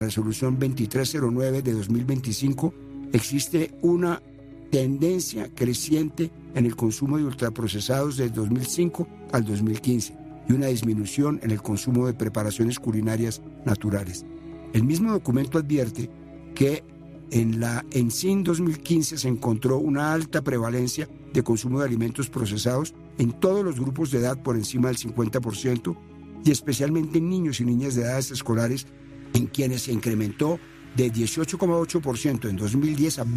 resolución 2309 de 2025, existe una tendencia creciente en el consumo de ultraprocesados desde 2005 al 2015 y una disminución en el consumo de preparaciones culinarias naturales. El mismo documento advierte que en la ENSIN 2015 se encontró una alta prevalencia de consumo de alimentos procesados en todos los grupos de edad por encima del 50% y especialmente en niños y niñas de edades escolares, en quienes se incrementó de 18,8% en 2010 a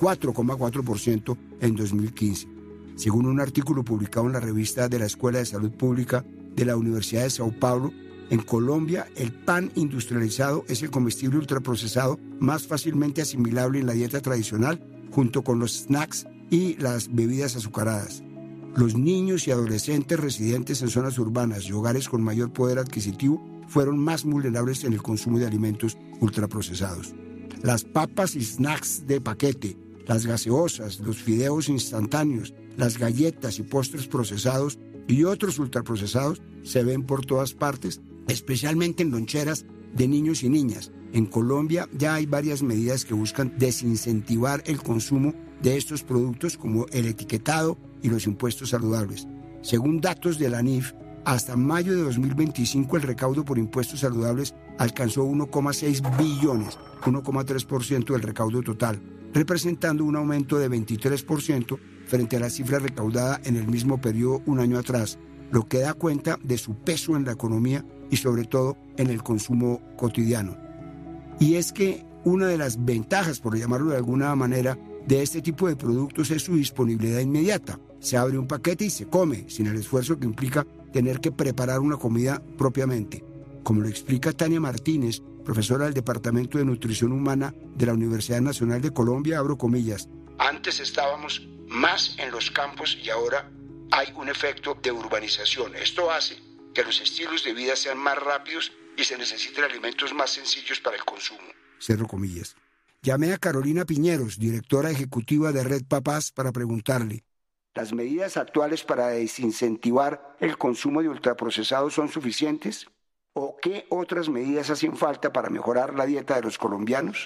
24,4% en 2015. Según un artículo publicado en la revista de la Escuela de Salud Pública de la Universidad de Sao Paulo, en Colombia el pan industrializado es el comestible ultraprocesado más fácilmente asimilable en la dieta tradicional, junto con los snacks y las bebidas azucaradas. Los niños y adolescentes residentes en zonas urbanas y hogares con mayor poder adquisitivo fueron más vulnerables en el consumo de alimentos ultraprocesados. Las papas y snacks de paquete, las gaseosas, los fideos instantáneos, las galletas y postres procesados y otros ultraprocesados se ven por todas partes, especialmente en loncheras de niños y niñas. En Colombia ya hay varias medidas que buscan desincentivar el consumo de estos productos, como el etiquetado y los impuestos saludables. Según datos de la ANIF, hasta mayo de 2025 el recaudo por impuestos saludables alcanzó 1,6 billones, 1,3% del recaudo total, representando un aumento de 23% frente a la cifra recaudada en el mismo periodo un año atrás, lo que da cuenta de su peso en la economía y sobre todo en el consumo cotidiano. Y es que una de las ventajas, por llamarlo de alguna manera, de este tipo de productos es su disponibilidad inmediata. Se abre un paquete y se come, sin el esfuerzo que implica tener que preparar una comida propiamente. Como lo explica Tania Martínez, profesora del Departamento de Nutrición Humana de la Universidad Nacional de Colombia, abro comillas: antes estábamos más en los campos y ahora hay un efecto de urbanización. Esto hace que los estilos de vida sean más rápidos y se necesiten alimentos más sencillos para el consumo. Cierro comillas. Llamé a Carolina Piñeros, directora ejecutiva de Red Papás, para preguntarle: ¿las medidas actuales para desincentivar el consumo de ultraprocesados son suficientes? ¿O qué otras medidas hacen falta para mejorar la dieta de los colombianos?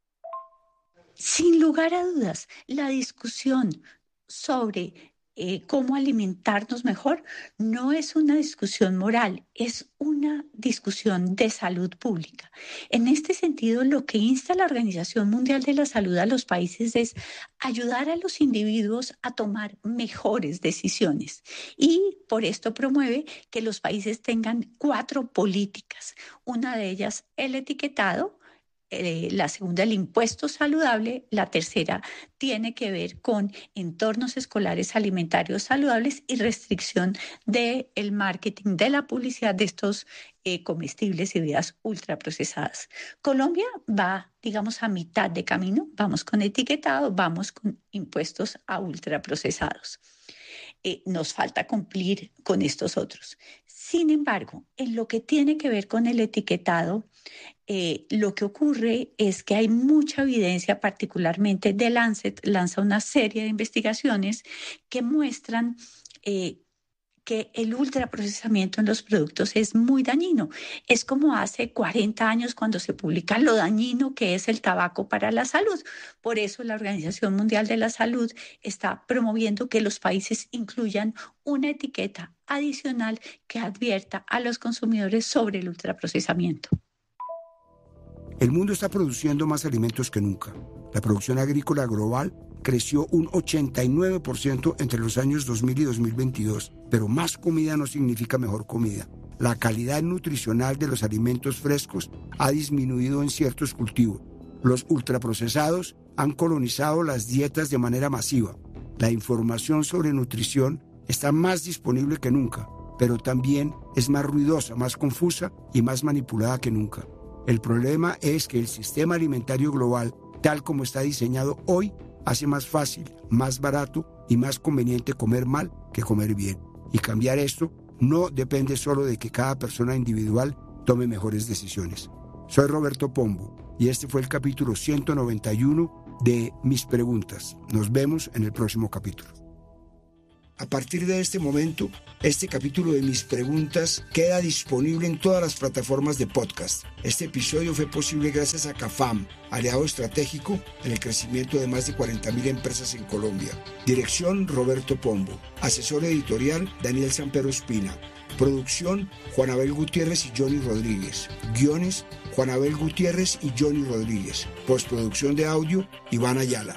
Sin lugar a dudas, la discusión sobre cómo alimentarnos mejor no es una discusión moral, es una discusión de salud pública. En este sentido, lo que insta la Organización Mundial de la Salud a los países es ayudar a los individuos a tomar mejores decisiones, y por esto promueve que los países tengan 4 políticas. Una de ellas, el etiquetado. La segunda, el impuesto saludable. La tercera tiene que ver con entornos escolares alimentarios saludables y restricción del marketing, de la publicidad de estos comestibles y bebidas ultraprocesadas. Colombia va, digamos, a mitad de camino. Vamos con etiquetado, vamos con impuestos a ultraprocesados. Nos falta cumplir con estos otros. Sin embargo, en lo que tiene que ver con el etiquetado, lo que ocurre es que hay mucha evidencia, particularmente The Lancet lanza una serie de investigaciones que muestran que el ultraprocesamiento en los productos es muy dañino. Es como hace 40 años cuando se publica lo dañino que es el tabaco para la salud. Por eso la Organización Mundial de la Salud está promoviendo que los países incluyan una etiqueta adicional que advierta a los consumidores sobre el ultraprocesamiento. El mundo está produciendo más alimentos que nunca. La producción agrícola global creció un 89% entre los años 2000 y 2022, pero más comida no significa mejor comida. La calidad nutricional de los alimentos frescos ha disminuido en ciertos cultivos. Los ultraprocesados han colonizado las dietas de manera masiva. La información sobre nutrición está más disponible que nunca, pero también es más ruidosa, más confusa y más manipulada que nunca. El problema es que el sistema alimentario global, tal como está diseñado hoy, hace más fácil, más barato y más conveniente comer mal que comer bien. Y cambiar esto no depende solo de que cada persona individual tome mejores decisiones. Soy Roberto Pombo y este fue el capítulo 191 de Mis Preguntas. Nos vemos en el próximo capítulo. A partir de este momento, este capítulo de Mis Preguntas queda disponible en todas las plataformas de podcast. Este episodio fue posible gracias a CAFAM, aliado estratégico en el crecimiento de más de 40.000 empresas en Colombia. Dirección: Roberto Pombo. Asesor editorial: Daniel Sampero Espina. Producción: Juan Abel Gutiérrez y Johnny Rodríguez. Guiones: Juan Abel Gutiérrez y Johnny Rodríguez. Postproducción de audio: Iván Ayala.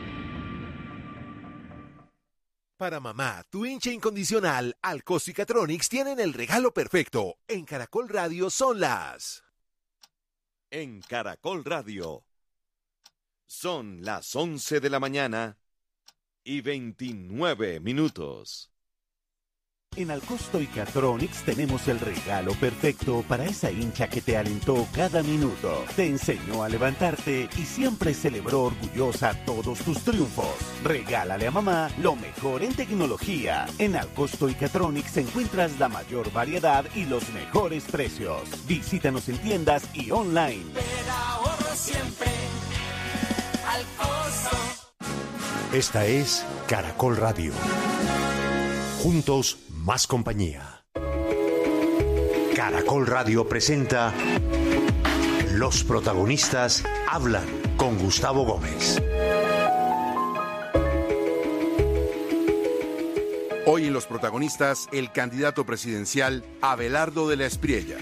Para mamá, tu hincha incondicional, Alcosto y Catronics tienen el regalo perfecto. En Caracol Radio son las... En Caracol Radio son las 11 de la mañana y 29 minutos. En Alcosto y Catronics tenemos el regalo perfecto para esa hincha que te alentó cada minuto, te enseñó a levantarte y siempre celebró orgullosa todos tus triunfos. Regálale a mamá lo mejor en tecnología. En Alcosto y Catronics encuentras la mayor variedad y los mejores precios. Visítanos en tiendas y online. Pero ahorro siempre al costo. Esta es Caracol Radio. Juntos, más compañía. Caracol Radio presenta Los protagonistas hablan con Gustavo Gómez. Hoy en Los protagonistas, el candidato presidencial Abelardo de la Espriella.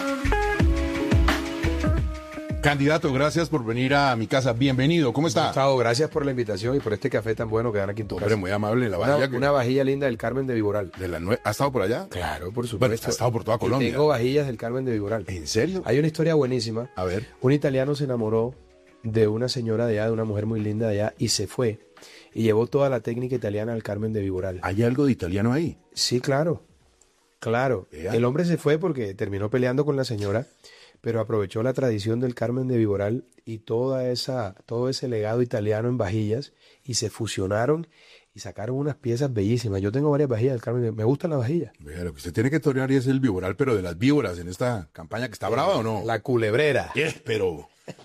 Candidato, gracias por venir a mi casa. Bienvenido. ¿Cómo está? Gustavo, gracias por la invitación y por este café tan bueno que dan aquí en tu casa. Hombre, muy amable. La vajilla Una vajilla linda del Carmen de Viboral. ¿Ha estado por allá? Claro, por supuesto. Bueno, ha estado por toda Colombia. Y tengo vajillas del Carmen de Viboral. ¿En serio? Hay una historia buenísima. A ver. Un italiano se enamoró de una señora de allá, de una mujer muy linda de allá, y se fue. Y llevó toda la técnica italiana al Carmen de Viboral. ¿Hay algo de italiano ahí? Sí, claro. Claro. Vea. El hombre se fue porque terminó peleando con la señora, pero aprovechó la tradición del Carmen de Viboral y todo ese legado italiano en vajillas y se fusionaron y sacaron unas piezas bellísimas. Yo tengo varias vajillas del Carmen, me gustan las vajillas. Vea, lo que usted tiene que torear es el Viboral, pero de las víboras en esta campaña que está brava, ¿o no? La culebrera. Pero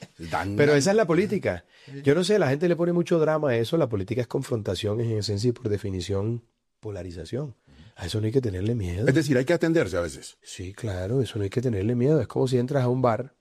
esa es la política. Yo no sé, la gente le pone mucho drama a eso. La política es confrontación, es en esencia y por definición polarización. A eso no hay que tenerle miedo. Es decir, hay que atenderse a veces. Sí, claro, eso no hay que tenerle miedo. Es como si entras a un bar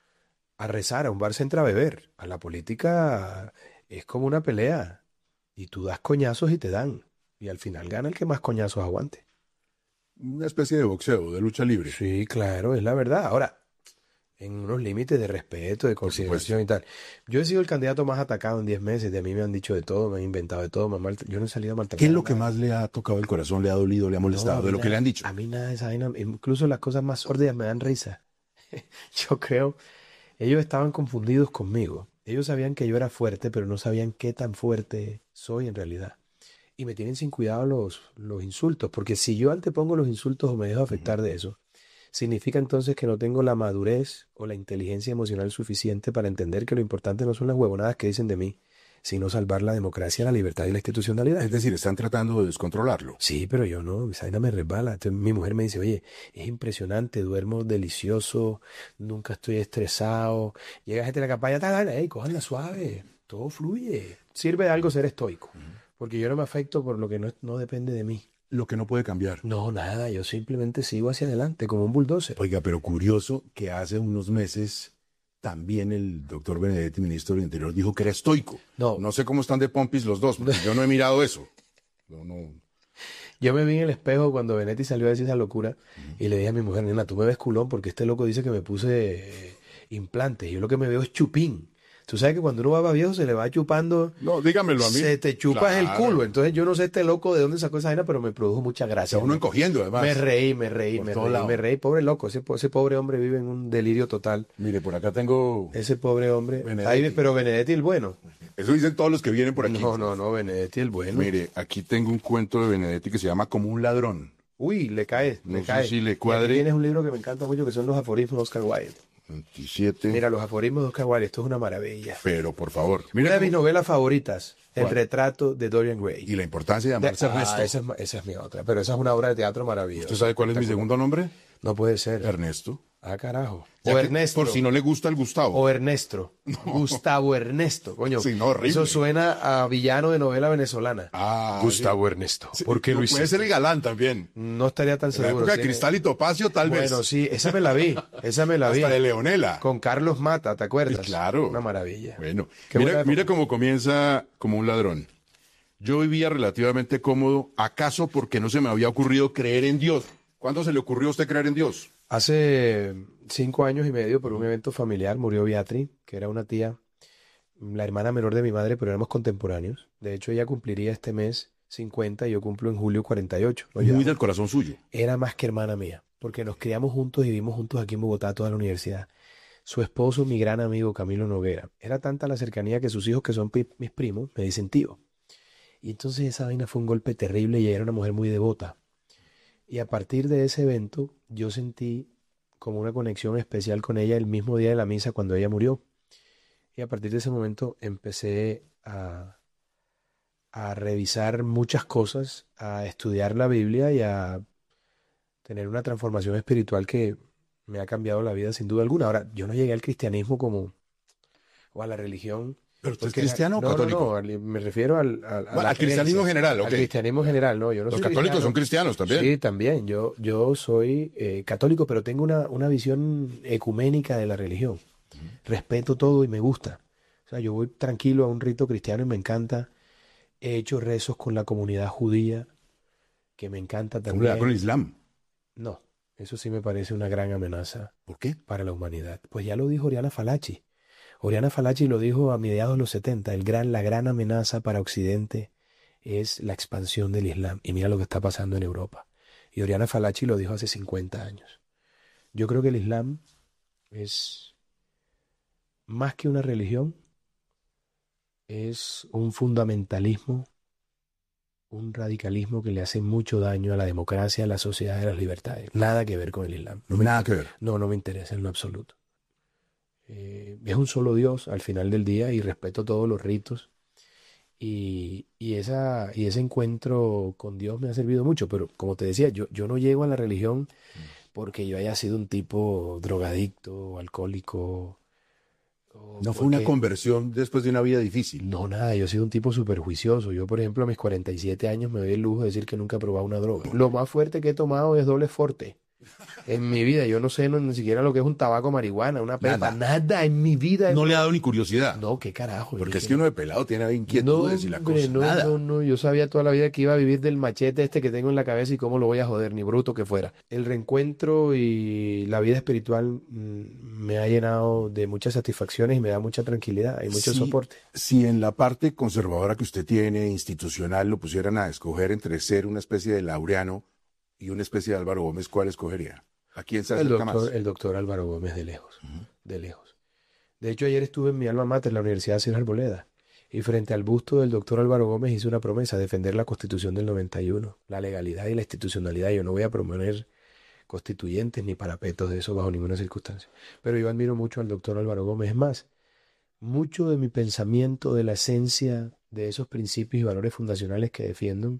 a rezar, a un bar se entra a beber. A la política es como una pelea. Y tú das coñazos y te dan. Y al final gana el que más coñazos aguante. Una especie de boxeo, de lucha libre. Sí, claro, es la verdad. Ahora, en unos límites de respeto, de consideración y tal. Yo he sido el candidato más atacado en 10 meses. De a mí me han dicho de todo, me han inventado de todo. Yo no he salido a maltratar. ¿Qué es lo que más le ha tocado el corazón, le ha dolido, le ha molestado, de lo que le han dicho? A mí nada de esa vaina, incluso las cosas más sórdidas me dan risa. Yo creo, ellos estaban confundidos conmigo. Ellos sabían que yo era fuerte, pero no sabían qué tan fuerte soy en realidad. Y me tienen sin cuidado los insultos, porque si yo antepongo los insultos o me dejo afectar de eso, significa entonces que no tengo la madurez o la inteligencia emocional suficiente para entender que lo importante no son las huevonadas que dicen de mí, sino salvar la democracia, la libertad y la institucionalidad. Es decir, están tratando de descontrolarlo. Sí, pero yo no, esa vaina me resbala. Entonces, mi mujer me dice, oye, es impresionante, duermo delicioso, nunca estoy estresado. Llega gente a la campaña, hey, cójanla suave, todo fluye. Sirve de algo ser estoico, porque yo no me afecto por lo que no depende de mí. Lo que no puede cambiar. No, nada, yo simplemente sigo hacia adelante como un bulldozer. Oiga, pero curioso que hace unos meses también el doctor Benedetti, ministro del Interior, dijo que era estoico. No sé cómo están de pompis los dos, porque yo no he mirado eso. No. Yo me vi en el espejo cuando Benedetti salió a decir esa locura y le dije a mi mujer, nena, tú me ves culón porque este loco dice que me puse implantes. Yo lo que me veo es chupín. Tú sabes que cuando uno va viejo se le va chupando. No, dígamelo a mí. Se te chupas el culo. Entonces yo no sé este loco de dónde sacó esa vaina, pero me produjo mucha gracia. O sea, uno encogiendo, además. Me reí. Pobre loco. Ese pobre hombre vive en un delirio total. Mire, por acá tengo... Ese pobre hombre. Benedetti. Pero Benedetti el bueno. Eso dicen todos los que vienen por aquí. No, Benedetti el bueno. Mire, aquí tengo un cuento de Benedetti que se llama Como un ladrón. Uy, le cae. No sé si le cuadre. Tienes un libro que me encanta mucho que son los aforismos de Oscar Wilde. 27. Mira, los aforismos de Oscar Wilde, esto es una maravilla. Pero, por favor. Una de mis novelas favoritas, El retrato de Dorian Gray. Y la importancia de llamarse Ernesto. Esa es mi otra, pero esa es una obra de teatro maravillosa. ¿Usted sabe cuál es mi segundo nombre? No puede ser. Ernesto. Ah, carajo. Ya O que Ernesto. Por si no le gusta el Gustavo. O Ernesto. No. Gustavo Ernesto. Coño, sí, no, horrible. Eso suena a villano de novela venezolana. Gustavo Ernesto. Sí, ¿Por qué lo hiciste? Puede ser el galán también. No estaría tan seguro. La época de Cristal y Topacio, tal vez. Bueno, sí, esa me la vi. Hasta de Leonela. Con Carlos Mata, ¿te acuerdas? Claro. Una maravilla. Bueno, mira cómo comienza como un ladrón. Yo vivía relativamente cómodo, acaso porque no se me había ocurrido creer en Dios. ¿Cuándo se le ocurrió a usted creer en Dios? Hace 5 años y medio, por un evento familiar, murió Beatriz, que era una tía, la hermana menor de mi madre, pero éramos contemporáneos. De hecho, ella cumpliría este mes 50 y yo cumplo en julio 48. Muy del corazón suyo. Era más que hermana mía, porque nos criamos juntos y vivimos juntos aquí en Bogotá toda la universidad. Su esposo, mi gran amigo Camilo Noguera. Era tanta la cercanía que sus hijos, que son mis primos, me dicen tío. Y entonces esa vaina fue un golpe terrible y ella era una mujer muy devota. Y a partir de ese evento yo sentí como una conexión especial con ella el mismo día de la misa cuando ella murió. Y a partir de ese momento empecé a revisar muchas cosas, a estudiar la Biblia y a tener una transformación espiritual que me ha cambiado la vida sin duda alguna. Ahora, yo no llegué al cristianismo o a la religión. ¿Pero usted es cristiano o católico? No, me refiero al cristianismo general, ok. Al cristianismo general, no, yo no soy Los católicos son cristianos también. Sí, también. Yo soy católico, pero tengo una visión ecuménica de la religión. Respeto todo y me gusta. O sea, yo voy tranquilo a un rito cristiano y me encanta. He hecho rezos con la comunidad judía, que me encanta también. ¿Cómo le da con el Islam? No, eso sí me parece una gran amenaza. ¿Por qué? Para la humanidad. Pues ya lo dijo Oriana Fallaci. Oriana Fallaci lo dijo a mediados de los 70, la gran amenaza para Occidente es la expansión del Islam. Y mira lo que está pasando en Europa. Y Oriana Fallaci lo dijo hace 50 años. Yo creo que el Islam es más que una religión, es un fundamentalismo, un radicalismo que le hace mucho daño a la democracia, a la sociedad y a las libertades. Nada que ver con el Islam. Nada que ver. No me interesa en lo absoluto. Es un solo Dios al final del día y respeto todos los ritos y ese encuentro con Dios me ha servido mucho, pero como te decía, yo no llego a la religión porque yo haya sido un tipo drogadicto, alcohólico. No fue una conversión después de una vida difícil. No, nada, yo he sido un tipo súper juicioso. Yo, por ejemplo, a mis 47 años me doy el lujo de decir que nunca he probado una droga. Lo más fuerte que he tomado es doble forte. En mi vida, yo no sé ni siquiera lo que es un tabaco, marihuana, una pepa, nada en mi vida. No le ha dado ni curiosidad. No, qué carajo. Porque es que uno de pelado tiene inquietudes y la cosa. No, yo sabía toda la vida que iba a vivir del machete que tengo en la cabeza y cómo lo voy a joder, ni bruto que fuera. El reencuentro y la vida espiritual me ha llenado de muchas satisfacciones y me da mucha tranquilidad y mucho soporte. Si en la parte conservadora que usted tiene, institucional, lo pusieran a escoger entre ser una especie de Laureano y una especie de Álvaro Gómez, ¿cuál escogería? ¿A quién se acerca más? El doctor Álvaro Gómez, de lejos, de lejos. De hecho, ayer estuve en mi alma mater, la Universidad Ciro Arboleda, y frente al busto del doctor Álvaro Gómez hice una promesa: defender la Constitución del 91, la legalidad y la institucionalidad. Yo no voy a promover constituyentes ni parapetos de eso bajo ninguna circunstancia. Pero yo admiro mucho al doctor Álvaro Gómez. Es más, mucho de mi pensamiento, de la esencia de esos principios y valores fundacionales que defiendo,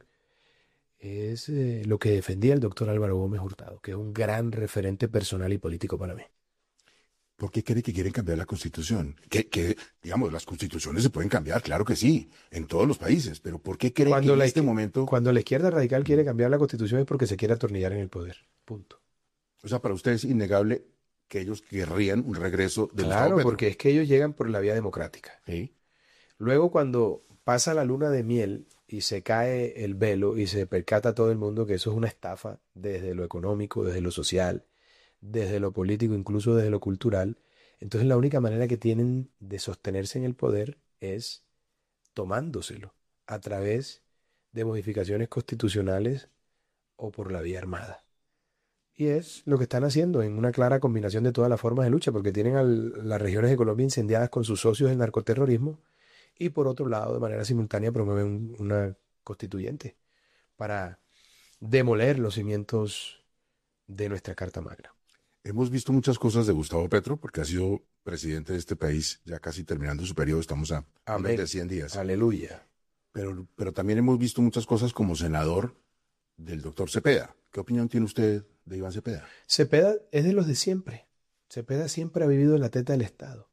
es lo que defendía el doctor Álvaro Gómez Hurtado, que es un gran referente personal y político para mí. ¿Por qué cree que quieren cambiar la Constitución? Que digamos, las constituciones se pueden cambiar, claro que sí, en todos los países, pero ¿por qué cree que en este momento... Cuando la izquierda radical quiere cambiar la Constitución es porque se quiere atornillar en el poder, punto. O sea, para usted es innegable que ellos querrían un regreso del Estado. Claro, porque es que ellos llegan por la vía democrática. ¿Sí? Luego, cuando pasa la luna de miel y se cae el velo y se percata todo el mundo que eso es una estafa desde lo económico, desde lo social, desde lo político, incluso desde lo cultural, entonces la única manera que tienen de sostenerse en el poder es tomándoselo a través de modificaciones constitucionales o por la vía armada. Y es lo que están haciendo en una clara combinación de todas las formas de lucha, porque tienen las regiones de Colombia incendiadas con sus socios del narcoterrorismo, y por otro lado, de manera simultánea, promueven una constituyente para demoler los cimientos de nuestra Carta Magna. Hemos visto muchas cosas de Gustavo Petro, porque ha sido presidente de este país, ya casi terminando su periodo, estamos a menos de 100 días. Aleluya. Pero también hemos visto muchas cosas como senador del doctor Cepeda. ¿Qué opinión tiene usted de Iván Cepeda? Cepeda es de los de siempre. Cepeda siempre ha vivido en la teta del Estado.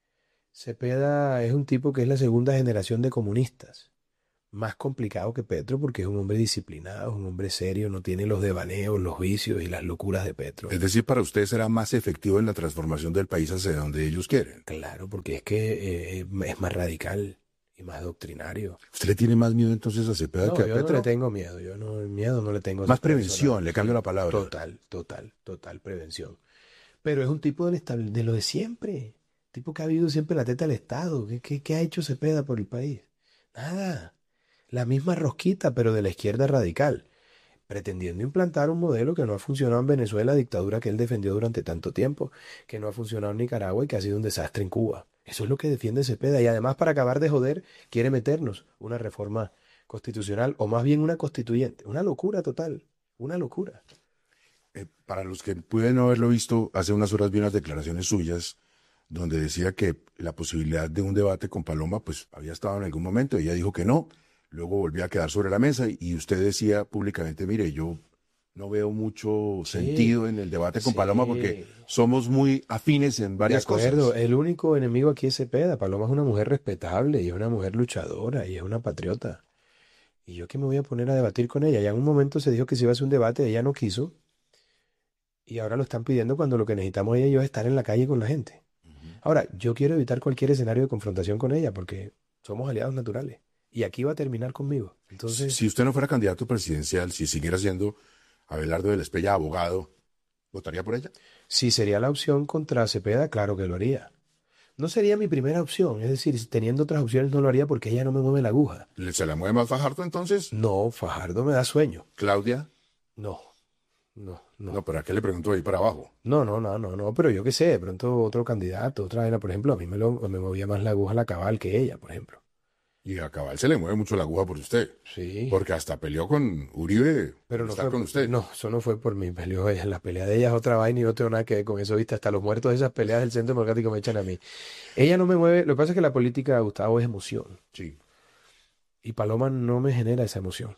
Cepeda es un tipo que es la segunda generación de comunistas. Más complicado que Petro porque es un hombre disciplinado, es un hombre serio, no tiene los devaneos, los vicios y las locuras de Petro. Es decir, para usted será más efectivo en la transformación del país hacia donde ellos quieren. Claro, porque es que es más radical y más doctrinario. ¿Usted le tiene más miedo entonces a Cepeda que a Petro? Yo no le tengo miedo, miedo no le tengo. Más prevención, le cambio la palabra. Total prevención. Pero es un tipo de lo de siempre. Tipo que ha vivido siempre en la teta del Estado. ¿Qué ha hecho Cepeda por el país? Nada. La misma rosquita, pero de la izquierda radical, pretendiendo implantar un modelo que no ha funcionado en Venezuela, dictadura que él defendió durante tanto tiempo, que no ha funcionado en Nicaragua y que ha sido un desastre en Cuba. Eso es lo que defiende Cepeda. Y además, para acabar de joder, quiere meternos una reforma constitucional, o más bien una constituyente. Una locura total, una locura. Para los que pueden no haberlo visto, hace unas horas vi unas declaraciones suyas donde decía que la posibilidad de un debate con Paloma pues había estado en algún momento. Ella dijo que no. Luego volvió a quedar sobre la mesa y usted decía públicamente, mire, yo no veo mucho sentido en el debate con Paloma porque somos muy afines en varias cosas. De acuerdo, el único enemigo aquí es Cepeda. Paloma es una mujer respetable y es una mujer luchadora y es una patriota. Y yo que me voy a poner a debatir con ella. Ya en un momento se dijo que se iba a hacer un debate, ella no quiso. Y ahora lo están pidiendo cuando lo que necesitamos ella y yo es estar en la calle con la gente. Ahora, yo quiero evitar cualquier escenario de confrontación con ella porque somos aliados naturales. Y aquí va a terminar conmigo. Entonces, si usted no fuera candidato presidencial, si siguiera siendo Abelardo de la Espriella abogado, ¿votaría por ella? Si sería la opción contra Cepeda, claro que lo haría. No sería mi primera opción, es decir, teniendo otras opciones no lo haría porque ella no me mueve la aguja. ¿Se la mueve más Fajardo entonces? No, Fajardo me da sueño. ¿Claudia? No, ¿pero a qué le pregunto ahí para abajo? No, pero yo qué sé, de pronto otro candidato, otra vez, por ejemplo, a mí me movía más la aguja la Cabal que ella, por ejemplo. Y a Cabal se le mueve mucho la aguja por usted. Sí. Porque hasta peleó con Uribe. Pero no fue con usted. No, eso no fue por mí. Peleó ella. La pelea de ella es otra vaina y no tengo nada que ver con eso. ¿Viste? Hasta los muertos de esas peleas del Centro Democrático me echan a mí. Ella no me mueve. Lo que pasa es que la política, Gustavo, es emoción. Sí. Y Paloma no me genera esa emoción.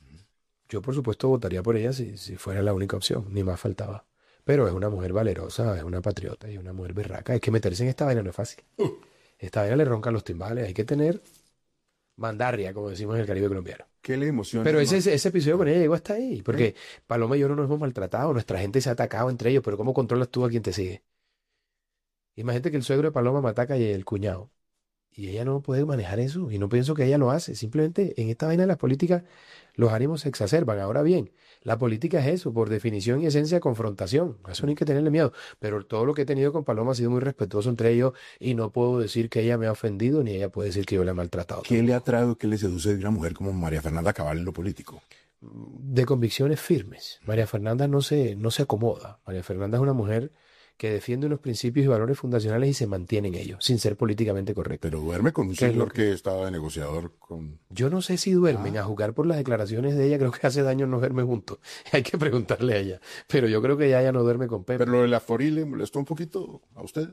Yo, por supuesto, votaría por ella si fuera la única opción. Ni más faltaba. Pero es una mujer valerosa, es una patriota y una mujer berraca. Es que meterse en esta vaina no es fácil. Esta vaina le roncan los timbales. Hay que tener mandarria, como decimos en el Caribe colombiano. ¿Qué le emociona? Pero ese episodio con ella llegó hasta ahí, porque Paloma y yo no nos hemos maltratado, nuestra gente se ha atacado entre ellos, pero ¿cómo controlas tú a quien te sigue? Imagínate que el suegro de Paloma me ataca y el cuñado. Y ella no puede manejar eso, y no pienso que ella lo hace. Simplemente en esta vaina de las políticas los ánimos se exacerban. Ahora bien, la política es eso, por definición y esencia, confrontación. A eso no hay que tenerle miedo. Pero todo lo que he tenido con Paloma ha sido muy respetuoso entre ellos y no puedo decir que ella me ha ofendido ni ella puede decir que yo la he maltratado. ¿Qué le atrae o qué le seduce de una mujer como María Fernanda Cabal en lo político? De convicciones firmes. María Fernanda no se acomoda. María Fernanda es una mujer que defiende unos principios y valores fundacionales y se mantiene en ellos, sin ser políticamente correcto. Pero duerme con un señor que estaba de negociador con... Yo no sé si duermen, a jugar por las declaraciones de ella, creo que hace daño no verme juntos. Hay que preguntarle a ella. Pero yo creo que ella no duerme con Pepe. ¿Pero lo de la Fori le molestó un poquito a usted?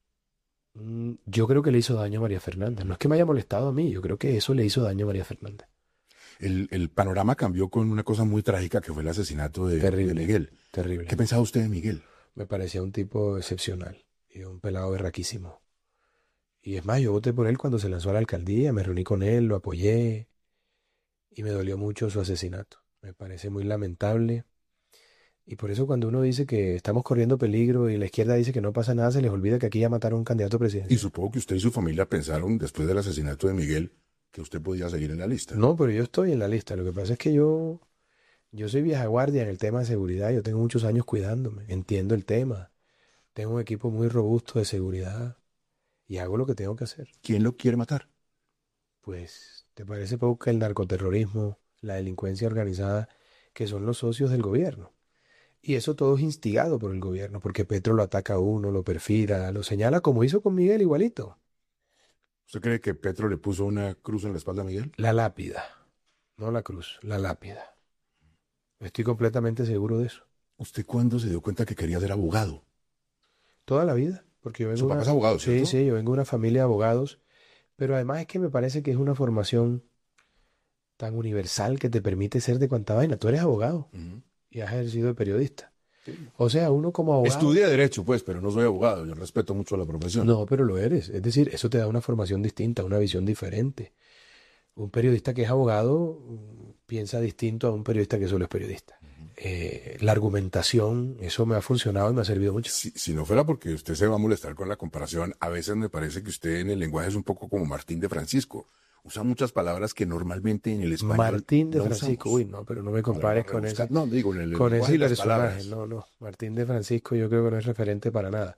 Yo creo que le hizo daño a María Fernanda. No es que me haya molestado a mí, yo creo que eso le hizo daño a María Fernanda. El panorama cambió con una cosa muy trágica que fue el asesinato de Miguel. Terrible. ¿Qué pensaba usted de Miguel? Me parecía un tipo excepcional y un pelado berraquísimo. Y es más, yo voté por él cuando se lanzó a la alcaldía, me reuní con él, lo apoyé y me dolió mucho su asesinato. Me parece muy lamentable. Y por eso cuando uno dice que estamos corriendo peligro y la izquierda dice que no pasa nada, se les olvida que aquí ya mataron a un candidato presidencial. Y supongo que usted y su familia pensaron, después del asesinato de Miguel, que usted podía seguir en la lista. No, pero yo estoy en la lista. Lo que pasa es que yo soy vieja guardia en el tema de seguridad. Yo tengo muchos años cuidándome. Entiendo el tema. Tengo un equipo muy robusto de seguridad. Y hago lo que tengo que hacer. ¿Quién lo quiere matar? Pues, ¿te parece poco que el narcoterrorismo, la delincuencia organizada, que son los socios del gobierno? Y eso todo es instigado por el gobierno, porque Petro lo ataca a uno, lo perfila, lo señala como hizo con Miguel igualito. ¿Usted cree que Petro le puso una cruz en la espalda a Miguel? La lápida. No la cruz, la lápida. Estoy completamente seguro de eso. ¿Usted cuándo se dio cuenta que quería ser abogado? Toda la vida. Porque yo vengo Su papá es abogado, ¿cierto? Sí, yo vengo de una familia de abogados. Pero además es que me parece que es una formación tan universal que te permite ser de cuanta vaina. Tú eres abogado y has ejercido de periodista. O sea, uno como abogado... Estudié Derecho, pues, pero no soy abogado. Yo respeto mucho la profesión. No, pero lo eres. Es decir, eso te da una formación distinta, una visión diferente. Un periodista que es abogado piensa distinto a un periodista que solo es periodista. La argumentación, eso me ha funcionado y me ha servido mucho. Si no fuera porque usted se va a molestar con la comparación, a veces me parece que usted en el lenguaje es un poco como Martín de Francisco. Usa muchas palabras que normalmente en el español Martín de no Francisco, usamos. uy, no, pero no me compares con ese. No, digo, en el con lenguaje ese y las personaje. palabras. No. Martín de Francisco yo creo que no es referente para nada.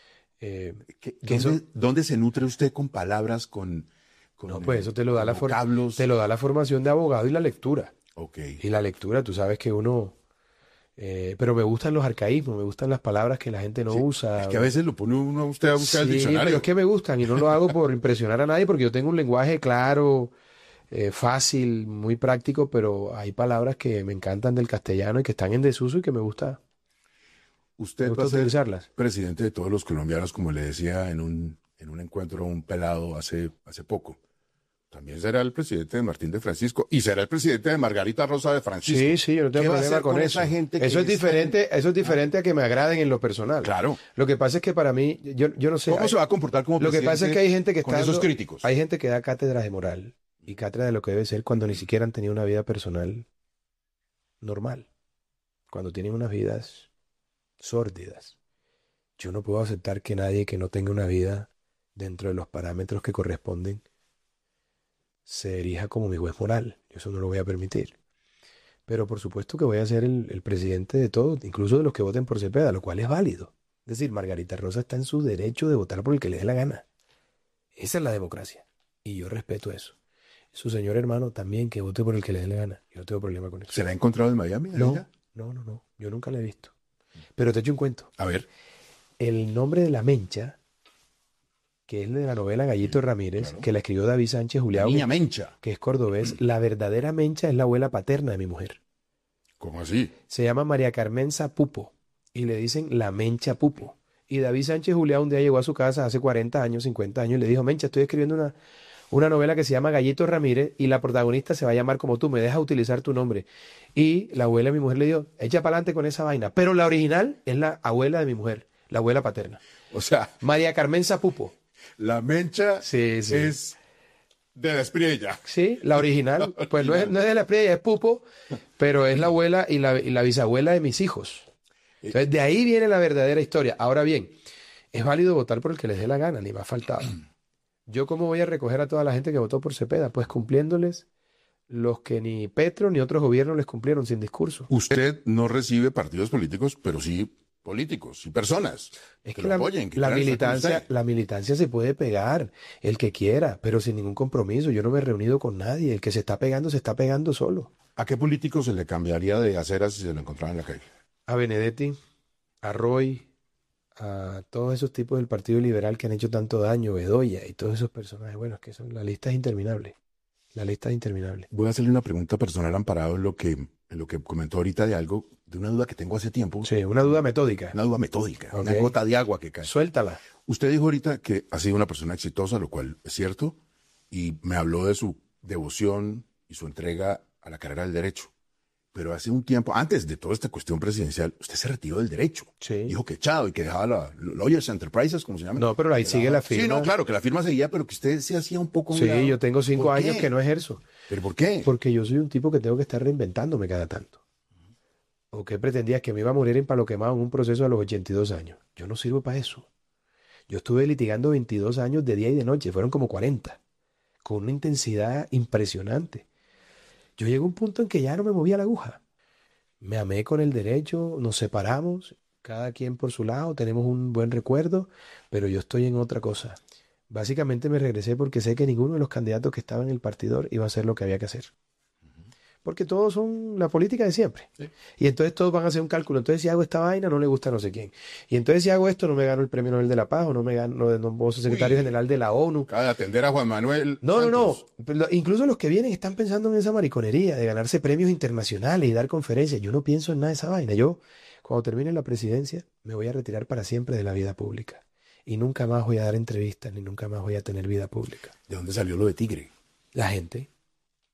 ¿Dónde se nutre usted con palabras, con no, pues eso te lo da vocablos? te lo da la formación de abogado y la lectura. Ok. Y la lectura, tú sabes que uno... pero me gustan los arcaísmos, me gustan las palabras que la gente no usa. Es que a veces lo pone uno a usted a buscar el diccionario. Pero es que me gustan y no lo hago por impresionar a nadie porque yo tengo un lenguaje claro, fácil, muy práctico, pero hay palabras que me encantan del castellano y que están en desuso y que me gusta Usted va a ser utilizarlas. presidente de todos los colombianos, como le decía en un encuentro un pelado hace poco. También será el presidente de Martín de Francisco y será el presidente de Margarita Rosa de Francisco. Sí, yo no tengo problema con eso. Eso es diferente a que me agraden en lo personal. Claro. Lo que pasa es que para mí, yo no sé. ¿Cómo se va a comportar como Lo presidente? que pasa es que hay gente que con está esos críticos? Hay gente que da cátedras de moral y cátedra de lo que debe ser cuando ni siquiera han tenido una vida personal normal. Cuando tienen unas vidas sórdidas. Yo no puedo aceptar que nadie que no tenga una vida dentro de los parámetros que corresponden se erija como mi juez moral. Yo eso no lo voy a permitir. Pero por supuesto que voy a ser el presidente de todos, incluso de los que voten por Cepeda, lo cual es válido. Es decir, Margarita Rosa está en su derecho de votar por el que le dé la gana. Esa es la democracia. Y yo respeto eso. Su señor hermano también que vote por el que le dé la gana. Yo no tengo problema con eso. ¿Se la ha encontrado en Miami? No. Yo nunca la he visto. Pero te echo un cuento. A ver. El nombre de la Mencha, que es de la novela Gallito Ramírez, claro, que la escribió David Sánchez Julião, Niña Mencha, que es cordobés. La verdadera Mencha es la abuela paterna de mi mujer. ¿Cómo así? Se llama María Carmenza Pupo y le dicen la Mencha Pupo. Y David Sánchez Julião un día llegó a su casa hace 40 años, 50 años y le dijo: Mencha, estoy escribiendo una novela que se llama Gallito Ramírez y la protagonista se va a llamar como tú, me dejas utilizar tu nombre. Y la abuela de mi mujer le dijo: echa para adelante con esa vaina. Pero la original es la abuela de mi mujer, la abuela paterna. O sea, María Carmenza Pupo. La Mencha sí. es de la Espriella. Sí, la original. Pues no es de la Espriella, es Pupo, pero es la abuela y la bisabuela de mis hijos. Entonces, de ahí viene la verdadera historia. Ahora bien, es válido votar por el que les dé la gana, ni más faltaba. ¿Yo cómo voy a recoger a toda la gente que votó por Cepeda? Pues cumpliéndoles los que ni Petro ni otros gobiernos les cumplieron sin discurso. Usted no recibe partidos políticos, pero sí políticos y personas es que lo apoyen, la militancia se puede pegar, el que quiera, pero sin ningún compromiso. Yo no me he reunido con nadie. El que se está pegando solo. ¿A qué político se le cambiaría de aceras si se lo encontrara en la calle? A Benedetti, a Roy, a todos esos tipos del Partido Liberal que han hecho tanto daño, Bedoya y todos esos personajes. Bueno, es que la lista es interminable. La lista es interminable. Voy a hacerle una pregunta personal amparado en lo que comentó ahorita de una duda que tengo hace tiempo. Sí, una duda metódica. Una duda metódica, okay. Una gota de agua que cae. Suéltala. Usted dijo ahorita que ha sido una persona exitosa, lo cual es cierto, y me habló de su devoción y su entrega a la carrera del derecho. Pero hace un tiempo, antes de toda esta cuestión presidencial, usted se retiró del derecho. Sí. Dijo que echado y que dejaba la Lawyers Enterprises, como se llama. No, pero ahí sigue la firma. Sí, no, claro, que la firma seguía, pero que usted se hacía un poco... Sí, yo tengo 5 años que no ejerzo. ¿Pero por qué? Porque yo soy un tipo que tengo que estar reinventándome cada tanto. ¿O qué pretendías? Que me iba a morir en palo quemado en un proceso a los 82 años. Yo no sirvo para eso. Yo estuve litigando 22 años de día y de noche, fueron como 40, con una intensidad impresionante. Yo llegué a un punto en que ya no me movía la aguja. Me amé con el derecho, nos separamos, cada quien por su lado, tenemos un buen recuerdo, pero yo estoy en otra cosa. Básicamente me regresé porque sé que ninguno de los candidatos que estaban en el partidor iba a hacer lo que había que hacer. Porque todos son la política de siempre. Sí. Y entonces todos van a hacer un cálculo. Entonces si hago esta vaina no le gusta a no sé quién. Y entonces si hago esto no me gano el Premio Nobel de la Paz o no me gano, no puedo ser secretario general de la ONU. Acaba de atender a Juan Manuel. No. Incluso los que vienen están pensando en esa mariconería de ganarse premios internacionales y dar conferencias. Yo no pienso en nada de esa vaina. Yo, cuando termine la presidencia, me voy a retirar para siempre de la vida pública. Y nunca más voy a dar entrevistas ni nunca más voy a tener vida pública. ¿De dónde salió lo de Tigre? La gente.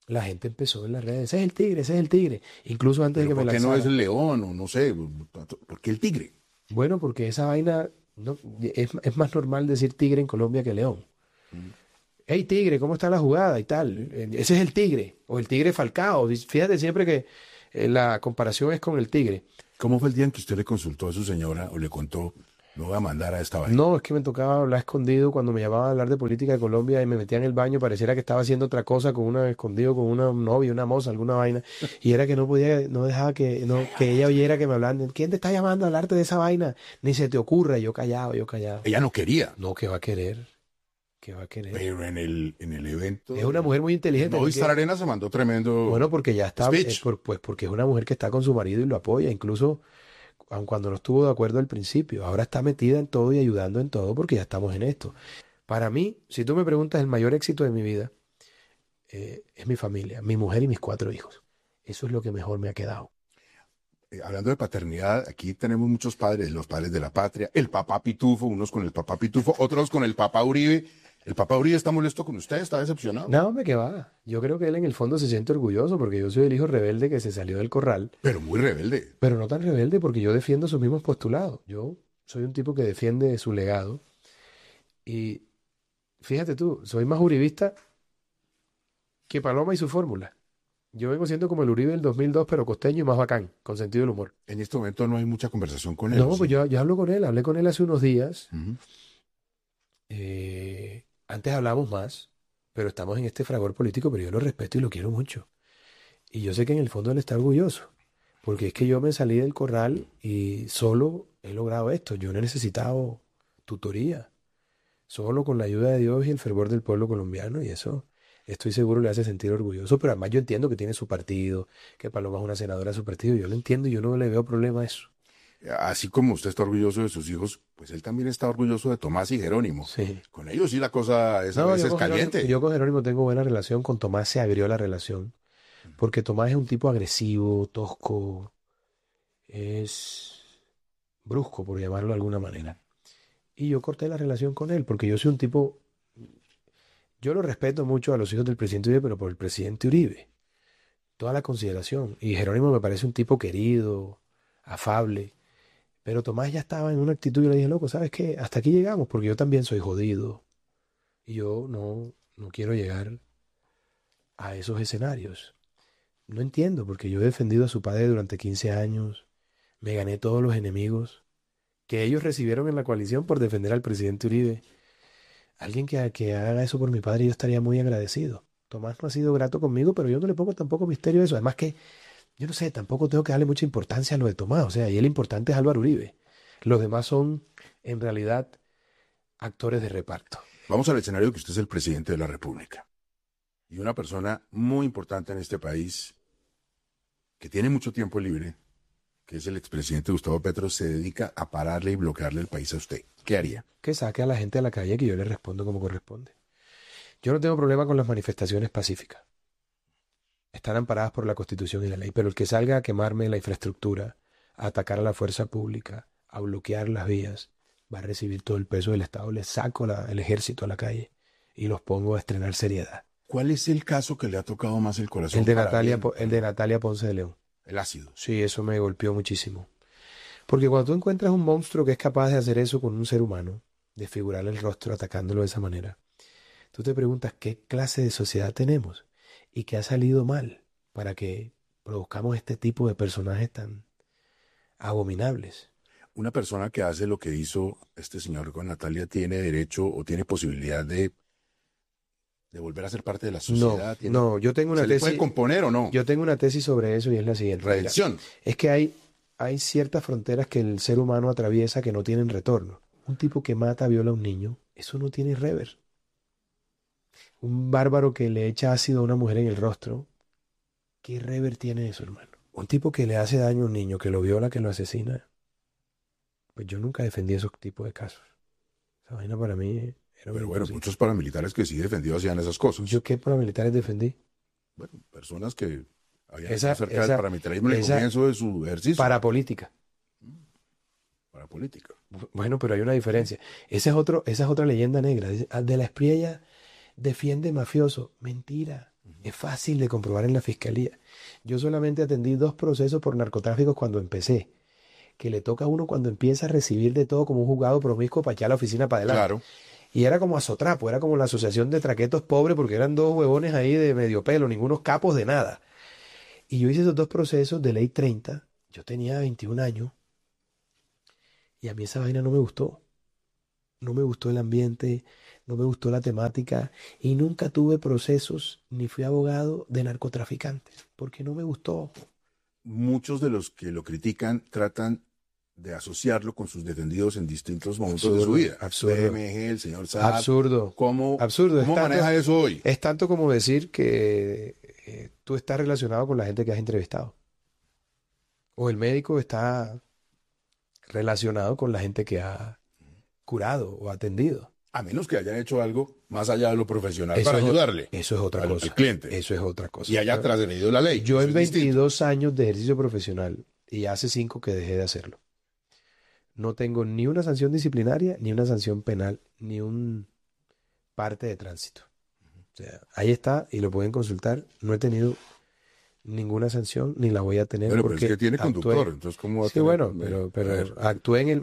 la gente empezó en las redes, ese es el tigre, ese es el tigre. Incluso antes de que me ¿Por qué lanzara. no es el león o no sé? ¿Por qué el tigre? Bueno, porque esa vaina, no, es más normal decir tigre en Colombia que león. Hey, tigre, ¿cómo está la jugada? Y tal. Ese es el tigre, o el tigre Falcao. Fíjate siempre que la comparación es con el tigre. ¿Cómo fue el día en que usted le consultó a su señora o le contó, me voy a mandar a esta vaina? No, es que me tocaba hablar escondido cuando me llamaban a hablar de política de Colombia y me metía en el baño, pareciera que estaba haciendo otra cosa escondido con una novia, una moza, alguna vaina. Y era que no podía, no dejaba que ella oyera que me hablaran. ¿Quién te está llamando a hablarte de esa vaina? Ni se te ocurra. Yo callado. Ella no quería. No, ¿qué va a querer? ¿Qué va a querer? Pero en el evento... Es una mujer muy inteligente. Movistar Arena se mandó tremendo... Bueno, porque ya está, speech. pues porque es una mujer que está con su marido y lo apoya, incluso aun cuando no estuvo de acuerdo al principio. Ahora está metida en todo y ayudando en todo porque ya estamos en esto. Para mí, si tú me preguntas, el mayor éxito de mi vida es mi familia, mi mujer y mis 4 hijos. Eso es lo que mejor me ha quedado. Hablando de paternidad, aquí tenemos muchos padres, los padres de la patria, el papá Pitufo, unos con el papá Pitufo, otros con el papá Uribe. ¿El papá Uribe está molesto con usted? ¿Está decepcionado? No, hombre, que va. Yo creo que él en el fondo se siente orgulloso porque yo soy el hijo rebelde que se salió del corral. Pero muy rebelde. Pero no tan rebelde porque yo defiendo sus mismos postulados. Yo soy un tipo que defiende su legado. Y fíjate tú, soy más uribista que Paloma y su fórmula. Yo vengo siendo como el Uribe del 2002, pero costeño y más bacán, con sentido del humor. En este momento no hay mucha conversación con él. No, ¿sí? pues yo hablo con él, hablé con él hace unos días. Antes hablábamos más, pero estamos en este fragor político, pero yo lo respeto y lo quiero mucho. Y yo sé que en el fondo él está orgulloso, porque es que yo me salí del corral y solo he logrado esto. Yo no he necesitado tutoría, solo con la ayuda de Dios y el fervor del pueblo colombiano, y eso estoy seguro le hace sentir orgulloso. Pero además yo entiendo que tiene su partido, que Paloma es una senadora de su partido, yo lo entiendo y yo no le veo problema a eso. Así como usted está orgulloso de sus hijos, pues él también está orgulloso de Tomás y Jerónimo. Sí. Con ellos sí la cosa es a veces caliente. Yo con Jerónimo tengo buena relación, con Tomás se abrió la relación, porque Tomás es un tipo agresivo, tosco, es brusco, por llamarlo de alguna manera. Y yo corté la relación con él, porque yo soy un tipo, yo lo respeto mucho a los hijos del presidente Uribe, pero por el presidente Uribe, toda la consideración. Y Jerónimo me parece un tipo querido, afable. Pero Tomás ya estaba en una actitud y yo le dije, loco, ¿sabes qué? Hasta aquí llegamos porque yo también soy jodido. Y yo no quiero llegar a esos escenarios. No entiendo porque yo he defendido a su padre durante 15 años. Me gané todos los enemigos que ellos recibieron en la coalición por defender al presidente Uribe. Alguien que haga eso por mi padre, yo estaría muy agradecido. Tomás no ha sido grato conmigo, pero yo no le pongo tampoco misterio a eso. Además que yo no sé, tampoco tengo que darle mucha importancia a lo de Tomás. O sea, y el importante es Álvaro Uribe. Los demás son, en realidad, actores de reparto. Vamos al escenario que usted es el presidente de la República. Y una persona muy importante en este país, que tiene mucho tiempo libre, que es el expresidente Gustavo Petro, se dedica a pararle y bloquearle el país a usted. ¿Qué haría? Que saque a la gente a la calle que yo le respondo como corresponde. Yo no tengo problema con las manifestaciones pacíficas. Están amparadas por la Constitución y la ley, pero el que salga a quemarme la infraestructura, a atacar a la fuerza pública, a bloquear las vías, va a recibir todo el peso del Estado. Le saco el ejército a la calle y los pongo a estrenar seriedad. ¿Cuál es el caso que le ha tocado más el corazón? El de Natalia Ponce de León. El ácido. Sí, eso me golpeó muchísimo. Porque cuando tú encuentras un monstruo que es capaz de hacer eso con un ser humano, desfigurarle el rostro atacándolo de esa manera, tú te preguntas qué clase de sociedad tenemos y qué ha salido mal para que produzcamos este tipo de personajes tan abominables. Una persona que hace lo que hizo este señor con Natalia tiene derecho o tiene posibilidad de volver a ser parte de la sociedad. No, yo tengo una tesis. ¿Se le puede componer o no? Yo tengo una tesis sobre eso y es la siguiente. Redención. Mira, es que hay ciertas fronteras que el ser humano atraviesa que no tienen retorno. Un tipo que mata, viola a un niño, eso no tiene rever. Un bárbaro que le echa ácido a una mujer en el rostro, ¿qué rever tiene eso, hermano? Un tipo que le hace daño a un niño, que lo viola, que lo asesina, pues yo nunca defendí esos tipos de casos. Esa vaina para mí era... Pero bueno, muchos paramilitares que sí defendió hacían esas cosas. ¿Yo qué paramilitares defendí? Bueno, personas que habían estado cerca del paramilitarismo en el comienzo de su ejercicio. Parapolítica. Parapolítica. Bueno, pero hay una diferencia. Esa es otra leyenda negra. De la Espriella defiende mafioso. Mentira. Es fácil de comprobar en la fiscalía. Yo solamente atendí 2 procesos por narcotráfico cuando empecé, que le toca a uno cuando empieza a recibir de todo como un juzgado promiscuo para echar la oficina para adelante. Claro. Y era como Azotrapo, era como la asociación de traquetos pobres porque eran 2 huevones ahí de medio pelo, ningunos capos de nada. Y yo hice esos 2 procesos de ley 30, yo tenía 21 años y a mí esa vaina no me gustó. No me gustó el ambiente, no me gustó la temática y nunca tuve procesos ni fui abogado de narcotraficantes porque no me gustó. Muchos de los que lo critican tratan de asociarlo con sus defendidos en distintos momentos de su vida. Absurdo. PMG, el señor Saab. Absurdo. ¿Cómo Absurdo. maneja eso hoy? Es tanto como decir que tú estás relacionado con la gente que has entrevistado. O el médico está relacionado con la gente que ha curado o atendido. A menos que hayan hecho algo más allá de lo profesional Eso para es ayudarle. Eso es otra cosa. Al cliente. Eso es otra cosa. Y haya trasgredido la ley. Yo Eso en es distinto. 22 años de ejercicio profesional y hace 5 que dejé de hacerlo. No tengo ni una sanción disciplinaria, ni una sanción penal, ni un parte de tránsito. O sea, ahí está y lo pueden consultar. No he tenido ninguna sanción ni la voy a tener. Bueno, pero porque es que tiene actué- conductor, entonces ¿cómo va a Sí, tener? bueno, pero actué en el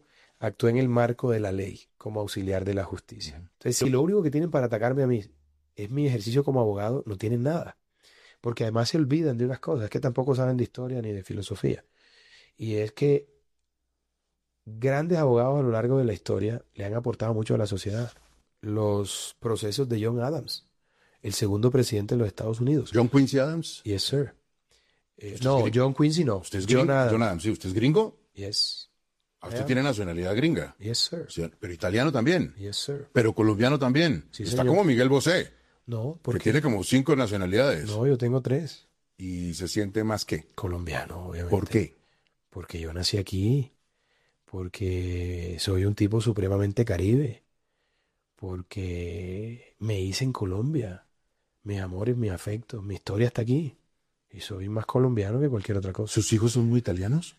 marco de la ley como auxiliar de la justicia. Entonces, si lo único que tienen para atacarme a mí es mi ejercicio como abogado, no tienen nada. Porque además se olvidan de unas cosas, es que tampoco saben de historia ni de filosofía. Y es que grandes abogados a lo largo de la historia le han aportado mucho a la sociedad. Los procesos de John Adams, el segundo presidente de los Estados Unidos. John Quincy Adams. Yes, sir. ¿Usted No, es gringo? John Quincy no. ¿Usted es John gringo? Adams. John Adams, sí. ¿Usted es gringo? Yes. Usted Yeah. tiene nacionalidad gringa. Yes, sir. Sí, pero italiano también. Yes, sir. Pero colombiano también. Sí, Está señor. como Miguel Bosé, No, que porque tiene como 5 nacionalidades. no, yo tengo 3. Y se siente más que. Colombiano, obviamente. ¿Por qué? Porque yo nací aquí, porque soy un tipo supremamente caribe, porque me hice en Colombia, mis amores, mis afectos, mi historia está aquí y soy más colombiano que cualquier otra cosa. ¿Sus hijos son muy italianos?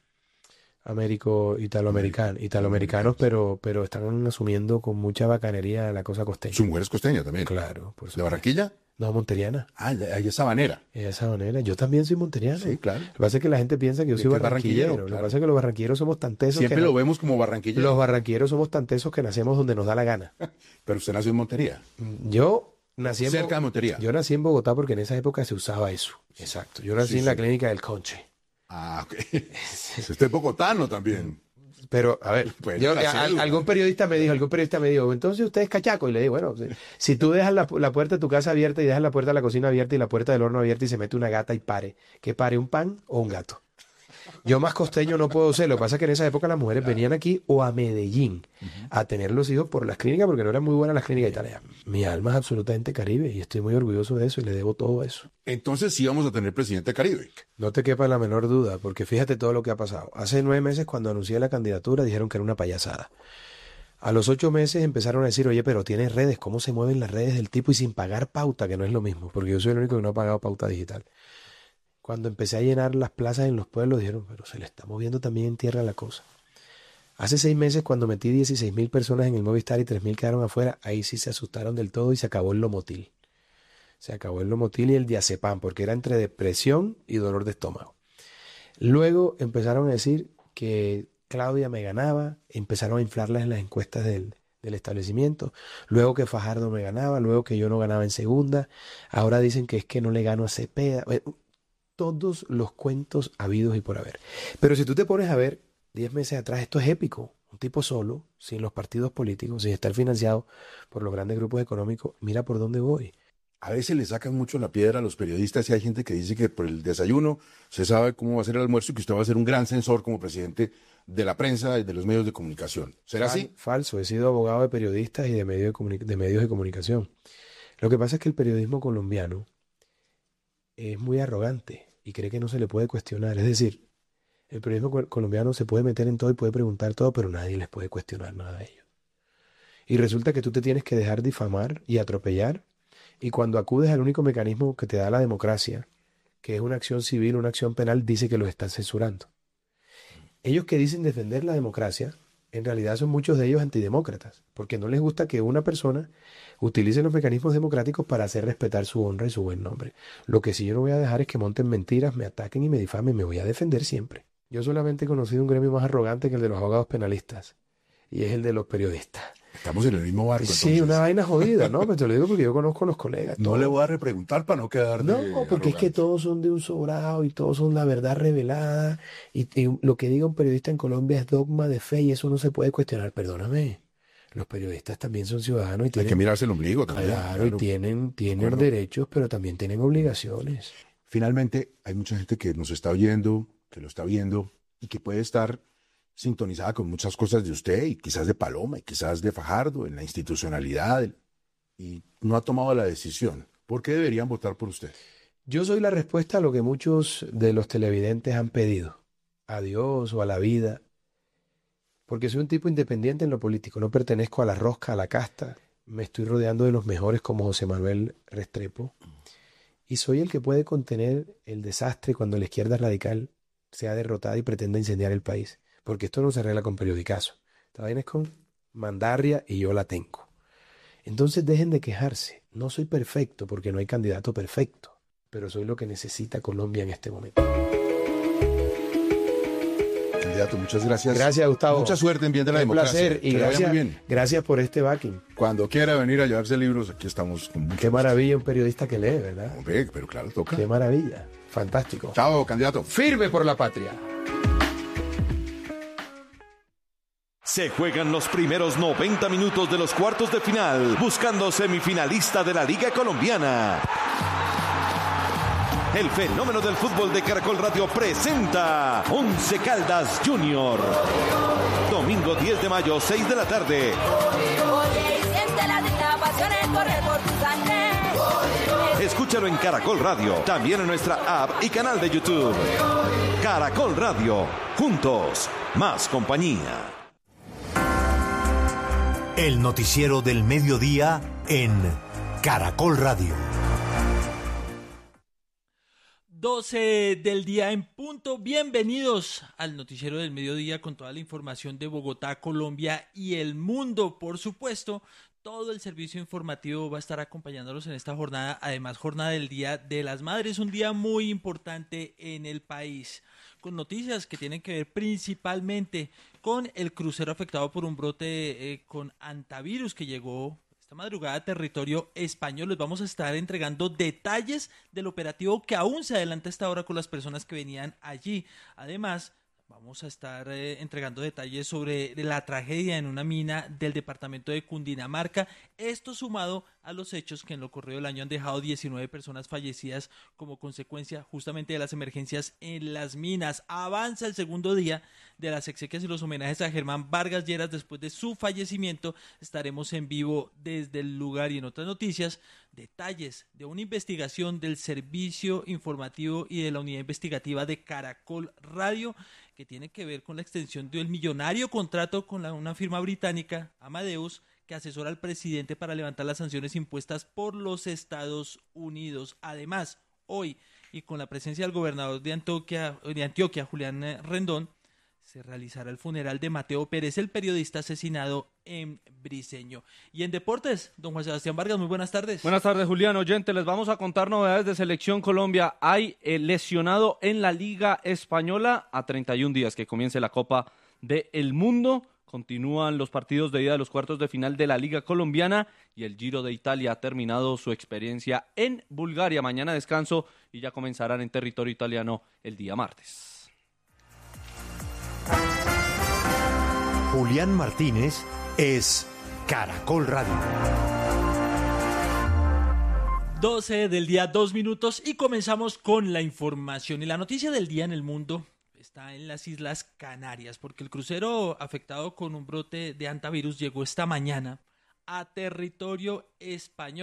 Italoamericanos, pero están asumiendo con mucha bacanería la cosa costeña. Su mujer es costeña también. Claro, por ¿De supuesto. Barranquilla? No, monteriana. Ah, ella es sabanera. De esa manera. Yo también soy monteriano. Sí, claro. Lo que pasa es que la gente piensa que yo Que soy es barranquillero, barranquillero. Lo que claro. pasa es que los barranquilleros somos tan tesos Siempre que lo vemos como barranquillero. los barranquilleros somos tan tesos que nacemos donde nos da la gana. Pero usted nació en Montería. Yo nací en Cerca de Montería. Yo nací en Bogotá porque en esa época se usaba eso. Exacto. Yo nací Sí, en la sí. clínica del Conche. Ah, ok. Usted es bogotano también. Pero, a ver, Pues, yo- la cédula. algún periodista me dijo, entonces usted es cachaco. Y le digo, bueno, si tú dejas la puerta de tu casa abierta y dejas la puerta de la cocina abierta y la puerta del horno abierta y se mete una gata y pare, ¿qué pare, un pan o un gato? Yo más costeño no puedo ser. Lo que pasa es que en esa época las mujeres venían aquí o a Medellín a tener los hijos por las clínicas porque no eran muy buenas las clínicas italianas. Mi alma es absolutamente caribe y estoy muy orgulloso de eso y le debo todo eso. Entonces sí vamos a tener presidente Caribe. No te quepa la menor duda, porque fíjate todo lo que ha pasado. Hace 9 meses, cuando anuncié la candidatura, dijeron que era una payasada. A los 8 meses empezaron a decir, oye, pero tienes redes, ¿cómo se mueven las redes del tipo y sin pagar pauta? Que no es lo mismo, porque yo soy el único que no ha pagado pauta digital. Cuando empecé a llenar las plazas en los pueblos, dijeron, pero se le está moviendo también en tierra la cosa. Hace 6 meses, cuando metí 16.000 personas en el Movistar y 3.000 quedaron afuera, ahí sí se asustaron del todo y se acabó el Lomotil. Se acabó el Lomotil y el diazepam, porque era entre depresión y dolor de estómago. Luego empezaron a decir que Claudia me ganaba, empezaron a inflarlas en las encuestas del establecimiento, luego que Fajardo me ganaba, luego que yo no ganaba en segunda, ahora dicen que es que no le gano a Cepeda. Todos los cuentos habidos y por haber. Pero si tú te pones a ver, 10 meses atrás, esto es épico. Un tipo solo, sin los partidos políticos, sin estar financiado por los grandes grupos económicos, mira por dónde voy. A veces le sacan mucho la piedra a los periodistas y hay gente que dice que por el desayuno se sabe cómo va a ser el almuerzo y que usted va a ser un gran censor como presidente de la prensa y de los medios de comunicación. ¿Será así? Falso. He sido abogado de periodistas y de medios de comunicación. Lo que pasa es que el periodismo colombiano es muy arrogante y cree que no se le puede cuestionar. Es decir, el periodismo colombiano se puede meter en todo y puede preguntar todo, pero nadie les puede cuestionar nada a ellos. Y resulta que tú te tienes que dejar difamar y atropellar. Y cuando acudes al único mecanismo que te da la democracia, que es una acción civil, una acción penal, dice que los están censurando. Ellos que dicen defender la democracia en realidad son muchos de ellos antidemócratas, porque no les gusta que una persona utilice los mecanismos democráticos para hacer respetar su honra y su buen nombre. Lo que sí yo no voy a dejar es que monten mentiras, me ataquen y me difamen, me voy a defender siempre. Yo solamente he conocido un gremio más arrogante que el de los abogados penalistas, y es el de los periodistas. Estamos en el mismo barco. Sí, entonces. una vaina jodida, ¿no? Pero te lo digo porque yo conozco a los colegas. No todos. le voy a repreguntar para no quedar de No, porque es que arrogante. todos son de un sobrado y todos son la verdad revelada. Y lo que diga un periodista en Colombia es dogma de fe y eso no se puede cuestionar. Perdóname. Los periodistas también son ciudadanos y Hay tienen, que mirarse el ombligo también. claro, y tienen acuerdo. derechos, pero también tienen obligaciones. Finalmente, hay mucha gente que nos está oyendo, que lo está viendo y que puede estar sintonizada con muchas cosas de usted y quizás de Paloma y quizás de Fajardo, en la institucionalidad, y no ha tomado la decisión. ¿Por qué deberían votar por usted? Yo soy la respuesta a lo que muchos de los televidentes han pedido, a Dios o a la vida, porque soy un tipo independiente en lo político, no pertenezco a la rosca, a la casta, me estoy rodeando de los mejores como José Manuel Restrepo, y soy el que puede contener el desastre cuando la izquierda radical sea derrotada y pretenda incendiar el país, porque esto no se arregla con periodicazo, esta vaina es con mandarria y yo la tengo. Entonces dejen de quejarse, no soy perfecto porque no hay candidato perfecto, pero soy lo que necesita Colombia en este momento. Candidato, muchas gracias. Gracias, Gustavo. Mucha suerte en bien de la Un democracia. placer y Que le vaya muy bien. gracias por este backing. Cuando quiera venir a llevarse libros, aquí estamos con mucho Qué maravilla un periodista que lee, ¿verdad? Hombre, pero claro, toca. Qué maravilla. Fantástico. Chao, candidato. Firme por la patria. Se juegan los primeros 90 minutos de los cuartos de final, buscando semifinalista de la Liga Colombiana. El fenómeno del fútbol de Caracol Radio presenta Once Caldas Junior. Domingo 10 de mayo, 6 de la tarde. Escúchalo en Caracol Radio, también en nuestra app y canal de YouTube. Caracol Radio, juntos, más compañía. El noticiero del mediodía en Caracol Radio. 12 del día en punto. Bienvenidos al noticiero del mediodía con toda la información de Bogotá, Colombia y el mundo. Por supuesto, todo el servicio informativo va a estar acompañándolos en esta jornada. Además, jornada del Día de las Madres, un día muy importante en el país, con noticias que tienen que ver principalmente con el crucero afectado por un brote con hantavirus que llegó esta madrugada a territorio español. Les vamos a estar entregando detalles del operativo que aún se adelanta a esta hora con las personas que venían allí. Además, vamos a estar entregando detalles sobre la tragedia en una mina del departamento de Cundinamarca. Esto sumado a los hechos que en lo corrido del año han dejado 19 personas fallecidas como consecuencia justamente de las emergencias en las minas. Avanza el segundo día de las exequias y los homenajes a Germán Vargas Lleras después de su fallecimiento. Estaremos en vivo desde el lugar. Y en otras noticias, detalles de una investigación del servicio informativo y de la unidad investigativa de Caracol Radio que tiene que ver con la extensión del millonario contrato con una firma británica, Amadeus, que asesora al presidente para levantar las sanciones impuestas por los Estados Unidos. Además, hoy, y con la presencia del gobernador de Antioquia, Julián Rendón, se realizará el funeral de Mateo Pérez, el periodista asesinado en Briceño. Y en deportes, don Juan Sebastián Vargas, muy buenas tardes. Buenas tardes, Julián. Oyente, les vamos a contar novedades de Selección Colombia. Hay lesionado en la Liga Española a 31 días que comience la Copa del Mundo. Continúan los partidos de ida de los cuartos de final de la Liga Colombiana y el Giro de Italia ha terminado su experiencia en Bulgaria. Mañana descanso y ya comenzarán en territorio italiano el día martes. Julián Martínez es Caracol Radio. 12 del día, 2 minutos y comenzamos con la información. Y la noticia del día en el mundo está en las Islas Canarias, porque el crucero afectado con un brote de hantavirus llegó esta mañana a territorio español.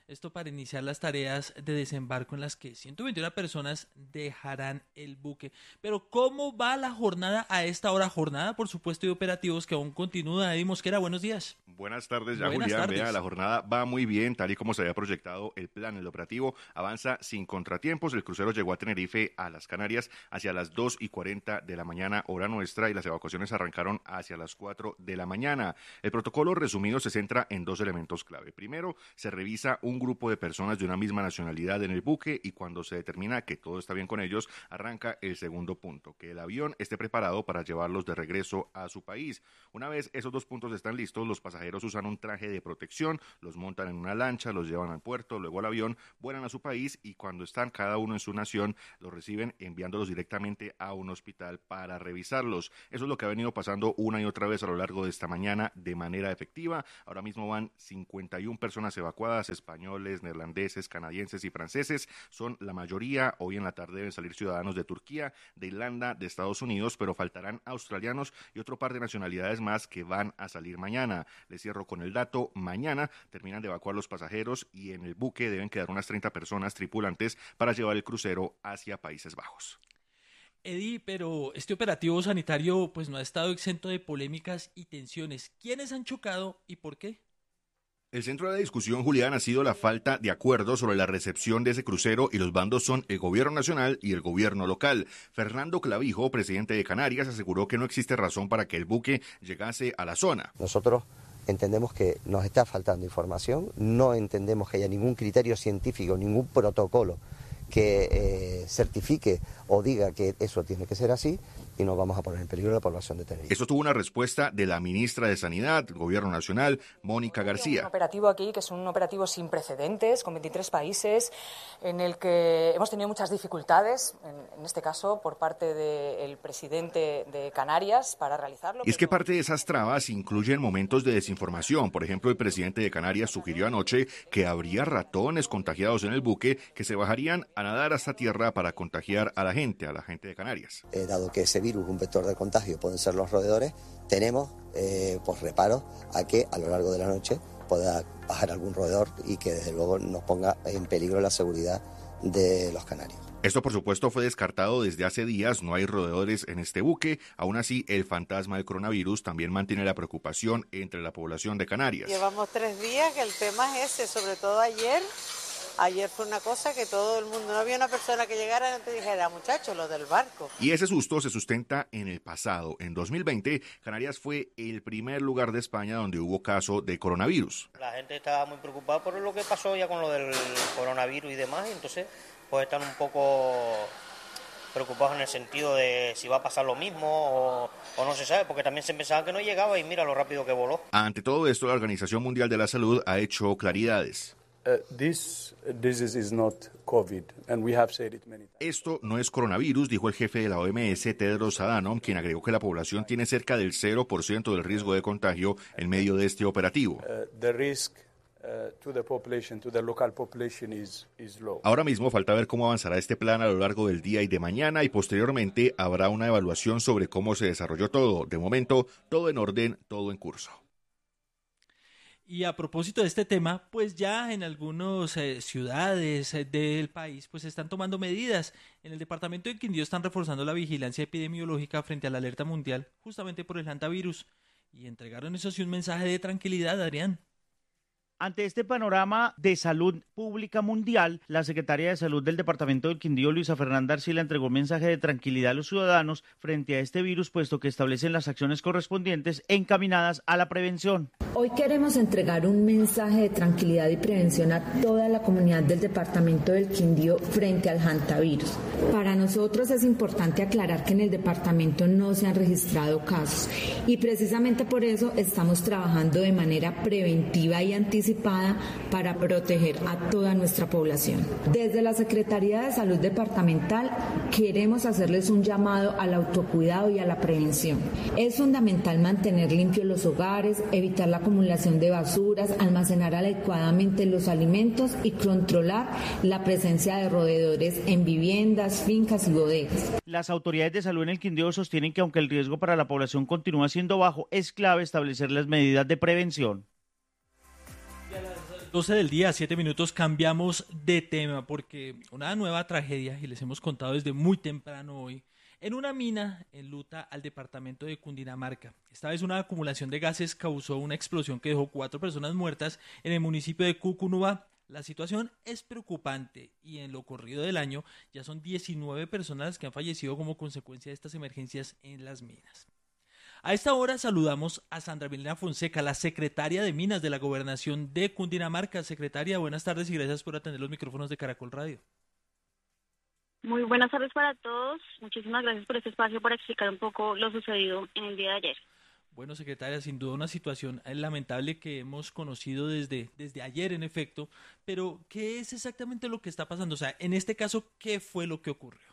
Esto para iniciar las tareas de desembarco en las que 121 personas dejarán el buque. Pero ¿cómo va la jornada a esta hora? Jornada, por supuesto, de operativos que aún continúa. Eddie Mosquera, buenos días. Buenas tardes, ya Buenas Julián. tardes. Vea, la jornada va muy bien, tal y como se había proyectado el plan. El operativo avanza sin contratiempos. El crucero llegó a Tenerife, a las Canarias, hacia las 2:40 de la mañana, hora nuestra, y las evacuaciones arrancaron hacia las 4 de la mañana. El protocolo resumido se centra en dos elementos clave. Primero, se revisa un grupo de personas de una misma nacionalidad en el buque y cuando se determina que todo está bien con ellos, arranca el segundo punto, que el avión esté preparado para llevarlos de regreso a su país. Una vez esos dos puntos están listos, los pasajeros usan un traje de protección, los montan en una lancha, los llevan al puerto, luego al avión, vuelan a su país y cuando están cada uno en su nación, los reciben enviándolos directamente a un hospital para revisarlos. Eso es lo que ha venido pasando una y otra vez a lo largo de esta mañana de manera efectiva. Ahora mismo van 51 personas evacuadas, españoles, neerlandeses, canadienses y franceses. Son la mayoría. Hoy en la tarde deben salir ciudadanos de Turquía, de Irlanda, de Estados Unidos, pero faltarán australianos y otro par de nacionalidades más que van a salir mañana. Les cierro con el dato. Mañana terminan de evacuar los pasajeros y en el buque deben quedar unas 30 personas tripulantes para llevar el crucero hacia Países Bajos. Eddie, pero este operativo sanitario pues no ha estado exento de polémicas y tensiones. ¿Quiénes han chocado y por qué? El centro de la discusión, Julián, ha sido la falta de acuerdo sobre la recepción de ese crucero y los bandos son el gobierno nacional y el gobierno local. Fernando Clavijo, presidente de Canarias, aseguró que no existe razón para que el buque llegase a la zona. Nosotros entendemos que nos está faltando información, no entendemos que haya ningún criterio científico, ningún protocolo que certifique o diga que eso tiene que ser así y nos vamos a poner en peligro la población de Tenerife. Esto tuvo una respuesta de la ministra de Sanidad, del Gobierno Nacional, Mónica García. Un operativo aquí que es un operativo sin precedentes, con 23 países, en el que hemos tenido muchas dificultades, en este caso por parte del presidente de Canarias, para realizarlo. Y es que parte de esas trabas incluyen momentos de desinformación. Por ejemplo, el presidente de Canarias sugirió anoche que habría ratones contagiados en el buque que se bajarían a nadar hasta tierra para contagiar a la gente de Canarias. Dado que ese virus, un vector de contagio, pueden ser los roedores, tenemos reparo a que a lo largo de la noche pueda bajar algún roedor y que desde luego nos ponga en peligro la seguridad de los canarios. Esto, por supuesto, fue descartado desde hace días. No hay roedores en este buque. Aún así, el fantasma del coronavirus también mantiene la preocupación entre la población de Canarias. Llevamos 3 días que el tema es ese, sobre todo ayer. Ayer fue una cosa que todo el mundo, no había una persona que llegara y no te dijera, muchachos, lo del barco. Y ese susto se sustenta en el pasado. En 2020, Canarias fue el primer lugar de España donde hubo caso de coronavirus. La gente estaba muy preocupada por lo que pasó ya con lo del coronavirus y demás, y entonces pues están un poco preocupados en el sentido de si va a pasar lo mismo o no se sabe, porque también se pensaba que no llegaba y mira lo rápido que voló. Ante todo esto, la Organización Mundial de la Salud ha hecho claridades. Esto no es coronavirus, dijo el jefe de la OMS, Tedros Adhanom, quien agregó que la población tiene cerca del 0% del riesgo de contagio en medio de este operativo. Ahora mismo falta ver cómo avanzará este plan a lo largo del día y de mañana y posteriormente habrá una evaluación sobre cómo se desarrolló todo. De momento, todo en orden, todo en curso. Y a propósito de este tema, pues ya en algunas ciudades del país pues están tomando medidas. En el departamento de Quindío están reforzando la vigilancia epidemiológica frente a la alerta mundial justamente por el hantavirus. Y entregaron eso sí un mensaje de tranquilidad, Adrián. Ante este panorama de salud pública mundial, la secretaria de Salud del Departamento del Quindío, Luisa Fernanda Arcila, entregó un mensaje de tranquilidad a los ciudadanos frente a este virus, puesto que establecen las acciones correspondientes encaminadas a la prevención. Hoy queremos entregar un mensaje de tranquilidad y prevención a toda la comunidad del Departamento del Quindío frente al hantavirus. Para nosotros es importante aclarar que en el departamento no se han registrado casos y precisamente por eso estamos trabajando de manera preventiva y anticipada para proteger a toda nuestra población. Desde la Secretaría de Salud Departamental queremos hacerles un llamado al autocuidado y a la prevención. Es fundamental mantener limpios los hogares, evitar la acumulación de basuras, almacenar adecuadamente los alimentos y controlar la presencia de roedores en viviendas, fincas y bodegas. Las autoridades de salud en el Quindío sostienen que aunque el riesgo para la población continúa siendo bajo, es clave establecer las medidas de prevención. 12 del día, 7 minutos, cambiamos de tema porque una nueva tragedia, y les hemos contado desde muy temprano hoy, en una mina enluta al departamento de Cundinamarca. Esta vez una acumulación de gases causó una explosión que dejó 4 personas muertas en el municipio de Cucunúa. La situación es preocupante y en lo corrido del año ya son 19 personas que han fallecido como consecuencia de estas emergencias en las minas. A esta hora saludamos a Sandra Milena Fonseca, la secretaria de Minas de la Gobernación de Cundinamarca. Secretaria, buenas tardes y gracias por atender los micrófonos de Caracol Radio. Muy buenas tardes para todos. Muchísimas gracias por este espacio para explicar un poco lo sucedido en el día de ayer. Bueno, secretaria, sin duda una situación lamentable que hemos conocido desde ayer, en efecto, pero ¿qué es exactamente lo que está pasando? O sea, en este caso, ¿qué fue lo que ocurrió?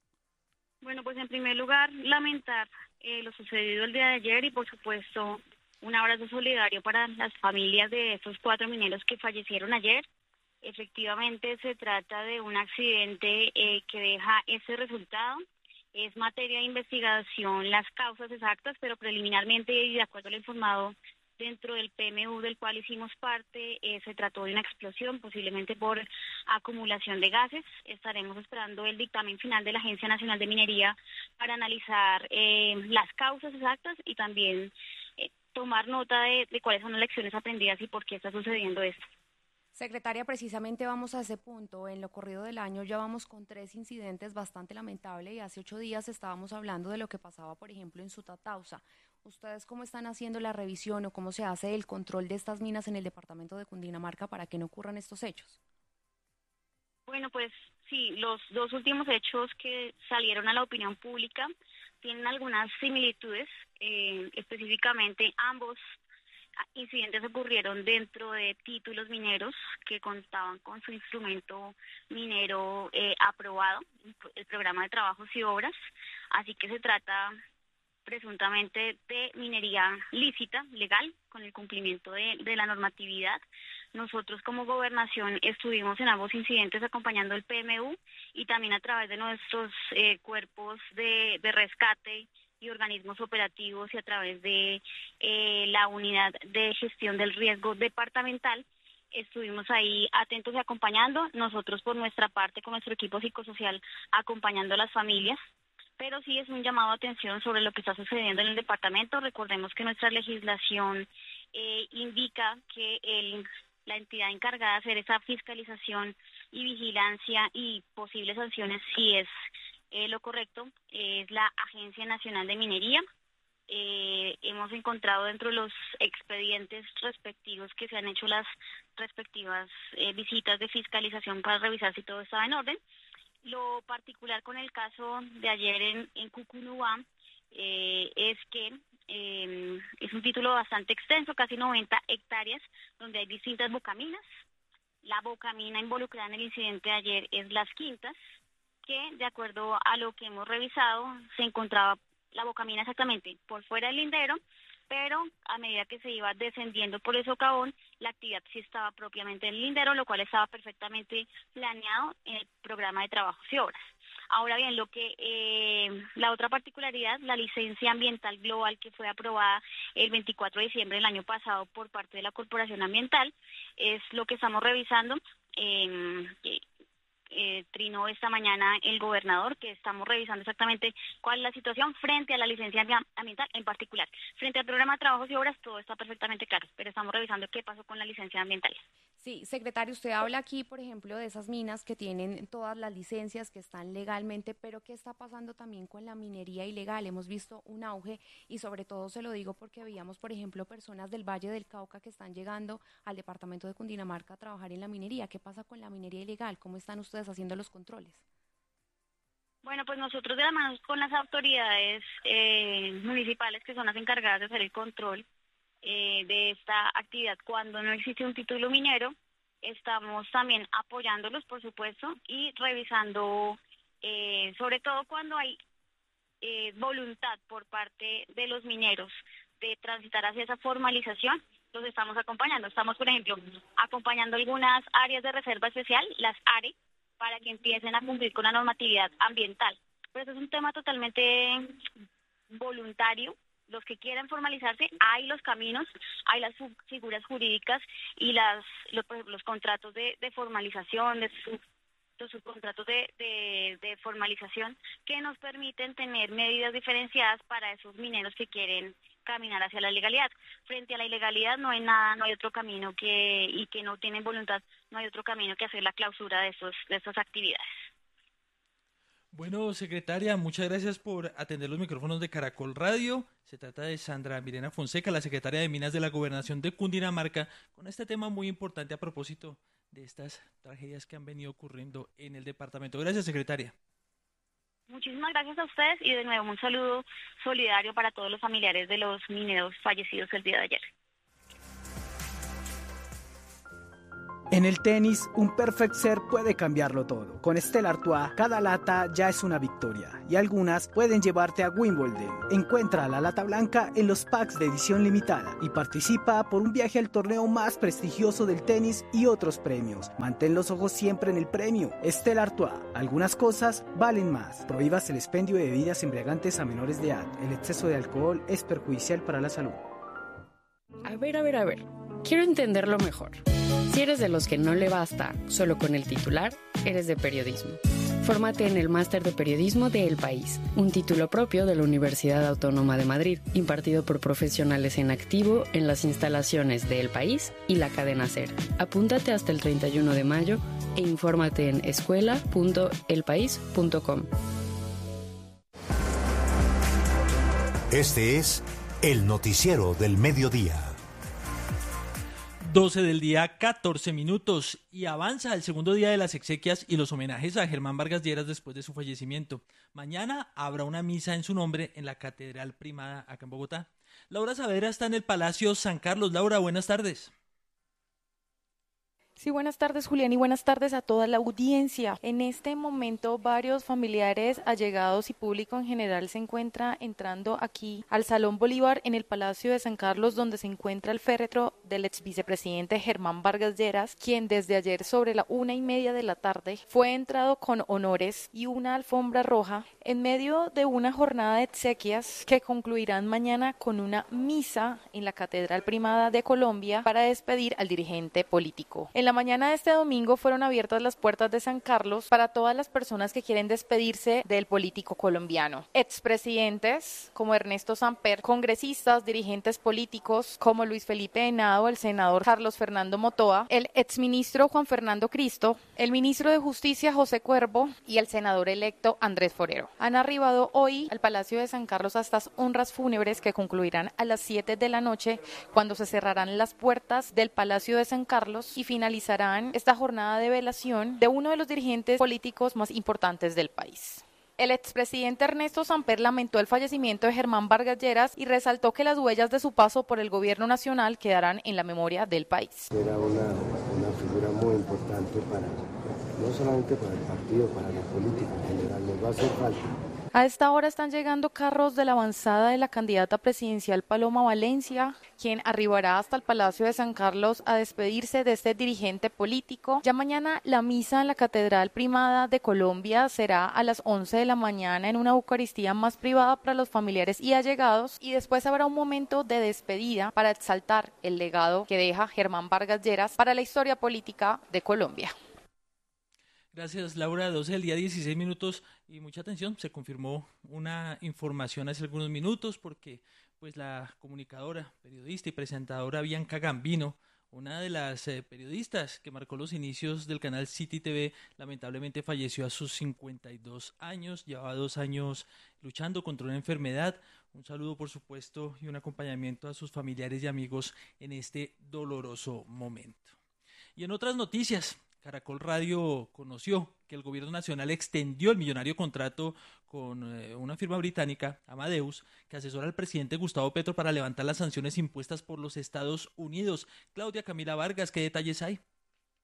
Bueno, pues en primer lugar, lamentar lo sucedido el día de ayer y por supuesto un abrazo solidario para las familias de estos 4 mineros que fallecieron ayer. Efectivamente se trata de un accidente que deja ese resultado. Es materia de investigación las causas exactas, pero preliminarmente y de acuerdo a lo informado dentro del PMU del cual hicimos parte, se trató de una explosión, posiblemente por acumulación de gases. Estaremos esperando el dictamen final de la Agencia Nacional de Minería para analizar las causas exactas y también tomar nota de cuáles son las lecciones aprendidas y por qué está sucediendo esto. Secretaria, precisamente vamos a ese punto. En lo corrido del año ya vamos con 3 incidentes bastante lamentables y hace 8 días estábamos hablando de lo que pasaba, por ejemplo, en Sutatausa. ¿Ustedes cómo están haciendo la revisión o cómo se hace el control de estas minas en el departamento de Cundinamarca para que no ocurran estos hechos? Bueno, pues sí, los 2 últimos hechos que salieron a la opinión pública tienen algunas similitudes, específicamente ambos incidentes ocurrieron dentro de títulos mineros que contaban con su instrumento minero aprobado, el programa de trabajos y obras, así que se trata presuntamente de minería lícita, legal, con el cumplimiento de la normatividad. Nosotros como gobernación estuvimos en ambos incidentes acompañando el PMU y también a través de nuestros cuerpos de rescate y organismos operativos y a través de la unidad de gestión del riesgo departamental, estuvimos ahí atentos y acompañando, nosotros por nuestra parte con nuestro equipo psicosocial acompañando a las familias, pero sí es un llamado de atención sobre lo que está sucediendo en el departamento. Recordemos que nuestra legislación indica que la entidad encargada de hacer esa fiscalización y vigilancia y posibles sanciones si es lo correcto es la Agencia Nacional de Minería. Hemos encontrado dentro de los expedientes respectivos que se han hecho las respectivas visitas de fiscalización para revisar si todo estaba en orden. Lo particular con el caso de ayer en Cucunúa es que es un título bastante extenso, casi 90 hectáreas, donde hay distintas bocaminas. La bocamina involucrada en el incidente de ayer es Las Quintas, que de acuerdo a lo que hemos revisado se encontraba la bocamina exactamente por fuera del lindero, pero a medida que se iba descendiendo por el socavón, la actividad sí estaba propiamente en el lindero, lo cual estaba perfectamente planeado en el programa de trabajos y obras. Ahora bien, la otra particularidad, la licencia ambiental global que fue aprobada el 24 de diciembre del año pasado por parte de la Corporación Ambiental, es lo que estamos revisando. Trinó esta mañana el gobernador, que estamos revisando exactamente cuál es la situación frente a la licencia ambiental en particular. Frente al programa de trabajos y obras todo está perfectamente claro, pero estamos revisando qué pasó con la licencia ambiental. Sí, secretario, usted habla aquí, por ejemplo, de esas minas que tienen todas las licencias, que están legalmente, pero ¿qué está pasando también con la minería ilegal? Hemos visto un auge y sobre todo se lo digo porque veíamos, por ejemplo, personas del Valle del Cauca que están llegando al departamento de Cundinamarca a trabajar en la minería. ¿Qué pasa con la minería ilegal? ¿Cómo están ustedes haciendo los controles? Bueno, pues nosotros de la mano con las autoridades municipales, que son las encargadas de hacer el control de esta actividad cuando no existe un título minero, estamos también apoyándolos, por supuesto, y revisando, sobre todo cuando hay voluntad por parte de los mineros de transitar hacia esa formalización, los estamos acompañando. Estamos, por ejemplo, acompañando algunas áreas de reserva especial, las ARE, para que empiecen a cumplir con la normatividad ambiental. Pero eso es un tema totalmente voluntario los que quieran formalizarse, hay los caminos, hay las figuras jurídicas y los contratos de formalización, los subcontratos de formalización que nos permiten tener medidas diferenciadas para esos mineros que quieren caminar hacia la legalidad. Frente a la ilegalidad no hay nada, no hay otro camino y que no tienen voluntad, no hay otro camino que hacer la clausura de estas actividades. Bueno, secretaria, muchas gracias por atender los micrófonos de Caracol Radio. Se trata de Sandra Mirena Fonseca, la secretaria de Minas de la Gobernación de Cundinamarca, con este tema muy importante a propósito de estas tragedias que han venido ocurriendo en el departamento. Gracias, secretaria. Muchísimas gracias a ustedes y de nuevo un saludo solidario para todos los familiares de los mineros fallecidos el día de ayer. En el tenis, un perfect serve puede cambiarlo todo. Con Stella Artois, cada lata ya es una victoria y algunas pueden llevarte a Wimbledon. Encuentra la lata blanca en los packs de edición limitada y participa por un viaje al torneo más prestigioso del tenis y otros premios. Mantén los ojos siempre en el premio. Stella Artois, algunas cosas valen más. Prohíbas el expendio de bebidas embriagantes a menores de edad. El exceso de alcohol es perjudicial para la salud. A ver. Quiero entenderlo mejor. Si eres de los que no le basta solo con el titular, eres de periodismo. Fórmate en el Máster de Periodismo de El País, un título propio de la Universidad Autónoma de Madrid, impartido por profesionales en activo en las instalaciones de El País y la cadena SER. Apúntate hasta el 31 de mayo e infórmate en escuela.elpaís.com. Este es el noticiero del mediodía. 12 del día, 14 minutos, y avanza el segundo día de las exequias y los homenajes a Germán Vargas Lleras después de su fallecimiento. Mañana habrá una misa en su nombre en la Catedral Primada acá en Bogotá. Laura Saavedra está en el Palacio San Carlos. Laura, buenas tardes. Sí, buenas tardes, Julián, y buenas tardes a toda la audiencia. En este momento, varios familiares, allegados y público en general se encuentra entrando aquí al Salón Bolívar en el Palacio de San Carlos, donde se encuentra el féretro del ex vicepresidente Germán Vargas Lleras, quien desde ayer sobre la 1:30 de la tarde fue entrado con honores y una alfombra roja en medio de una jornada de exequias que concluirán mañana con una misa en la Catedral Primada de Colombia para despedir al dirigente político. En la mañana de este domingo fueron abiertas las puertas de San Carlos para todas las personas que quieren despedirse del político colombiano. Expresidentes como Ernesto Samper, congresistas, dirigentes políticos como Luis Felipe Henao, el senador Carlos Fernando Motoa, el exministro Juan Fernando Cristo, el ministro de Justicia José Cuervo y el senador electo Andrés Forero. Han arribado hoy al Palacio de San Carlos a estas honras fúnebres que concluirán a las 7 de la noche, cuando se cerrarán las puertas del Palacio de San Carlos y finalizarán esta jornada de velación de uno de los dirigentes políticos más importantes del país. El expresidente Ernesto Samper lamentó el fallecimiento de Germán Vargas Lleras y resaltó que las huellas de su paso por el gobierno nacional quedarán en la memoria del país. Era una figura muy importante no solamente para el partido, para la política en general, nos va a hacer falta. A esta hora están llegando carros de la avanzada de la candidata presidencial Paloma Valencia, quien arribará hasta el Palacio de San Carlos a despedirse de este dirigente político. Ya mañana la misa en la Catedral Primada de Colombia será a las 11 de la mañana en una Eucaristía más privada para los familiares y allegados, y después habrá un momento de despedida para exaltar el legado que deja Germán Vargas Lleras para la historia política de Colombia. Gracias, Laura. 12 del día, 16 minutos, y mucha atención. Se confirmó una información hace algunos minutos porque pues la comunicadora, periodista y presentadora Bianca Gambino, una de las periodistas que marcó los inicios del canal City TV, lamentablemente falleció a sus 52 años. Llevaba 2 años luchando contra una enfermedad. Un saludo, por supuesto, y un acompañamiento a sus familiares y amigos en este doloroso momento. Y en otras noticias, Caracol Radio conoció que el gobierno nacional extendió el millonario contrato con una firma británica, Amadeus, que asesora al presidente Gustavo Petro para levantar las sanciones impuestas por los Estados Unidos. Claudia Camila Vargas, ¿qué detalles hay?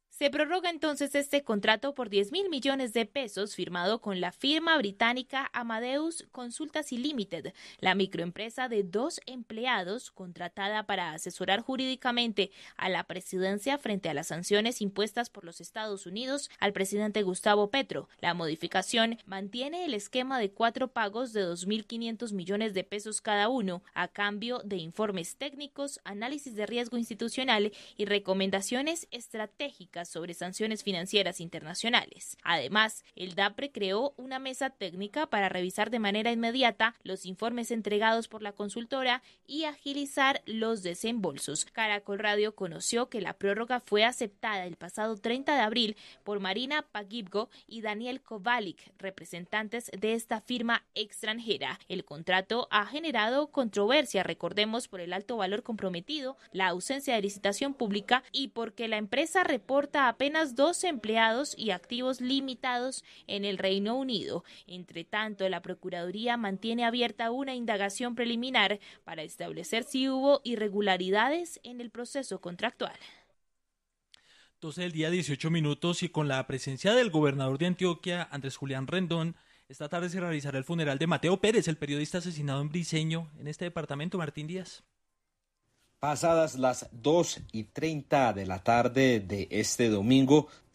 Se prorroga entonces este contrato por 10.000 millones de pesos firmado con la firma británica Amadeus Consultancy Limited, la microempresa de 2 empleados contratada para asesorar jurídicamente a la presidencia frente a las sanciones impuestas por los Estados Unidos al presidente Gustavo Petro. La modificación mantiene el esquema de 4 pagos de 2.500 millones de pesos cada uno, a cambio de informes técnicos, análisis de riesgo institucional y recomendaciones estratégicas sobre sanciones financieras internacionales. Además, el DAPRE creó una mesa técnica para revisar de manera inmediata los informes entregados por la consultora y agilizar los desembolsos. Caracol Radio conoció que la prórroga fue aceptada el pasado 30 de abril por Marina Pagibgo y Daniel Kovalik, representantes de esta firma extranjera. El contrato ha generado controversia, recordemos, por el alto valor comprometido, la ausencia de licitación pública y porque la empresa reporta apenas 2 empleados y activos limitados en el Reino Unido. Entre tanto, la Procuraduría mantiene abierta una indagación preliminar para establecer si hubo irregularidades en el proceso contractual. 12 del día, 18 minutos, y con la presencia del gobernador de Antioquia, Andrés Julián Rendón, esta tarde se realizará el funeral de Mateo Pérez, el periodista asesinado en Briceño, en este departamento. Martín Díaz. Pasadas las 2:30 de la tarde de este domingo,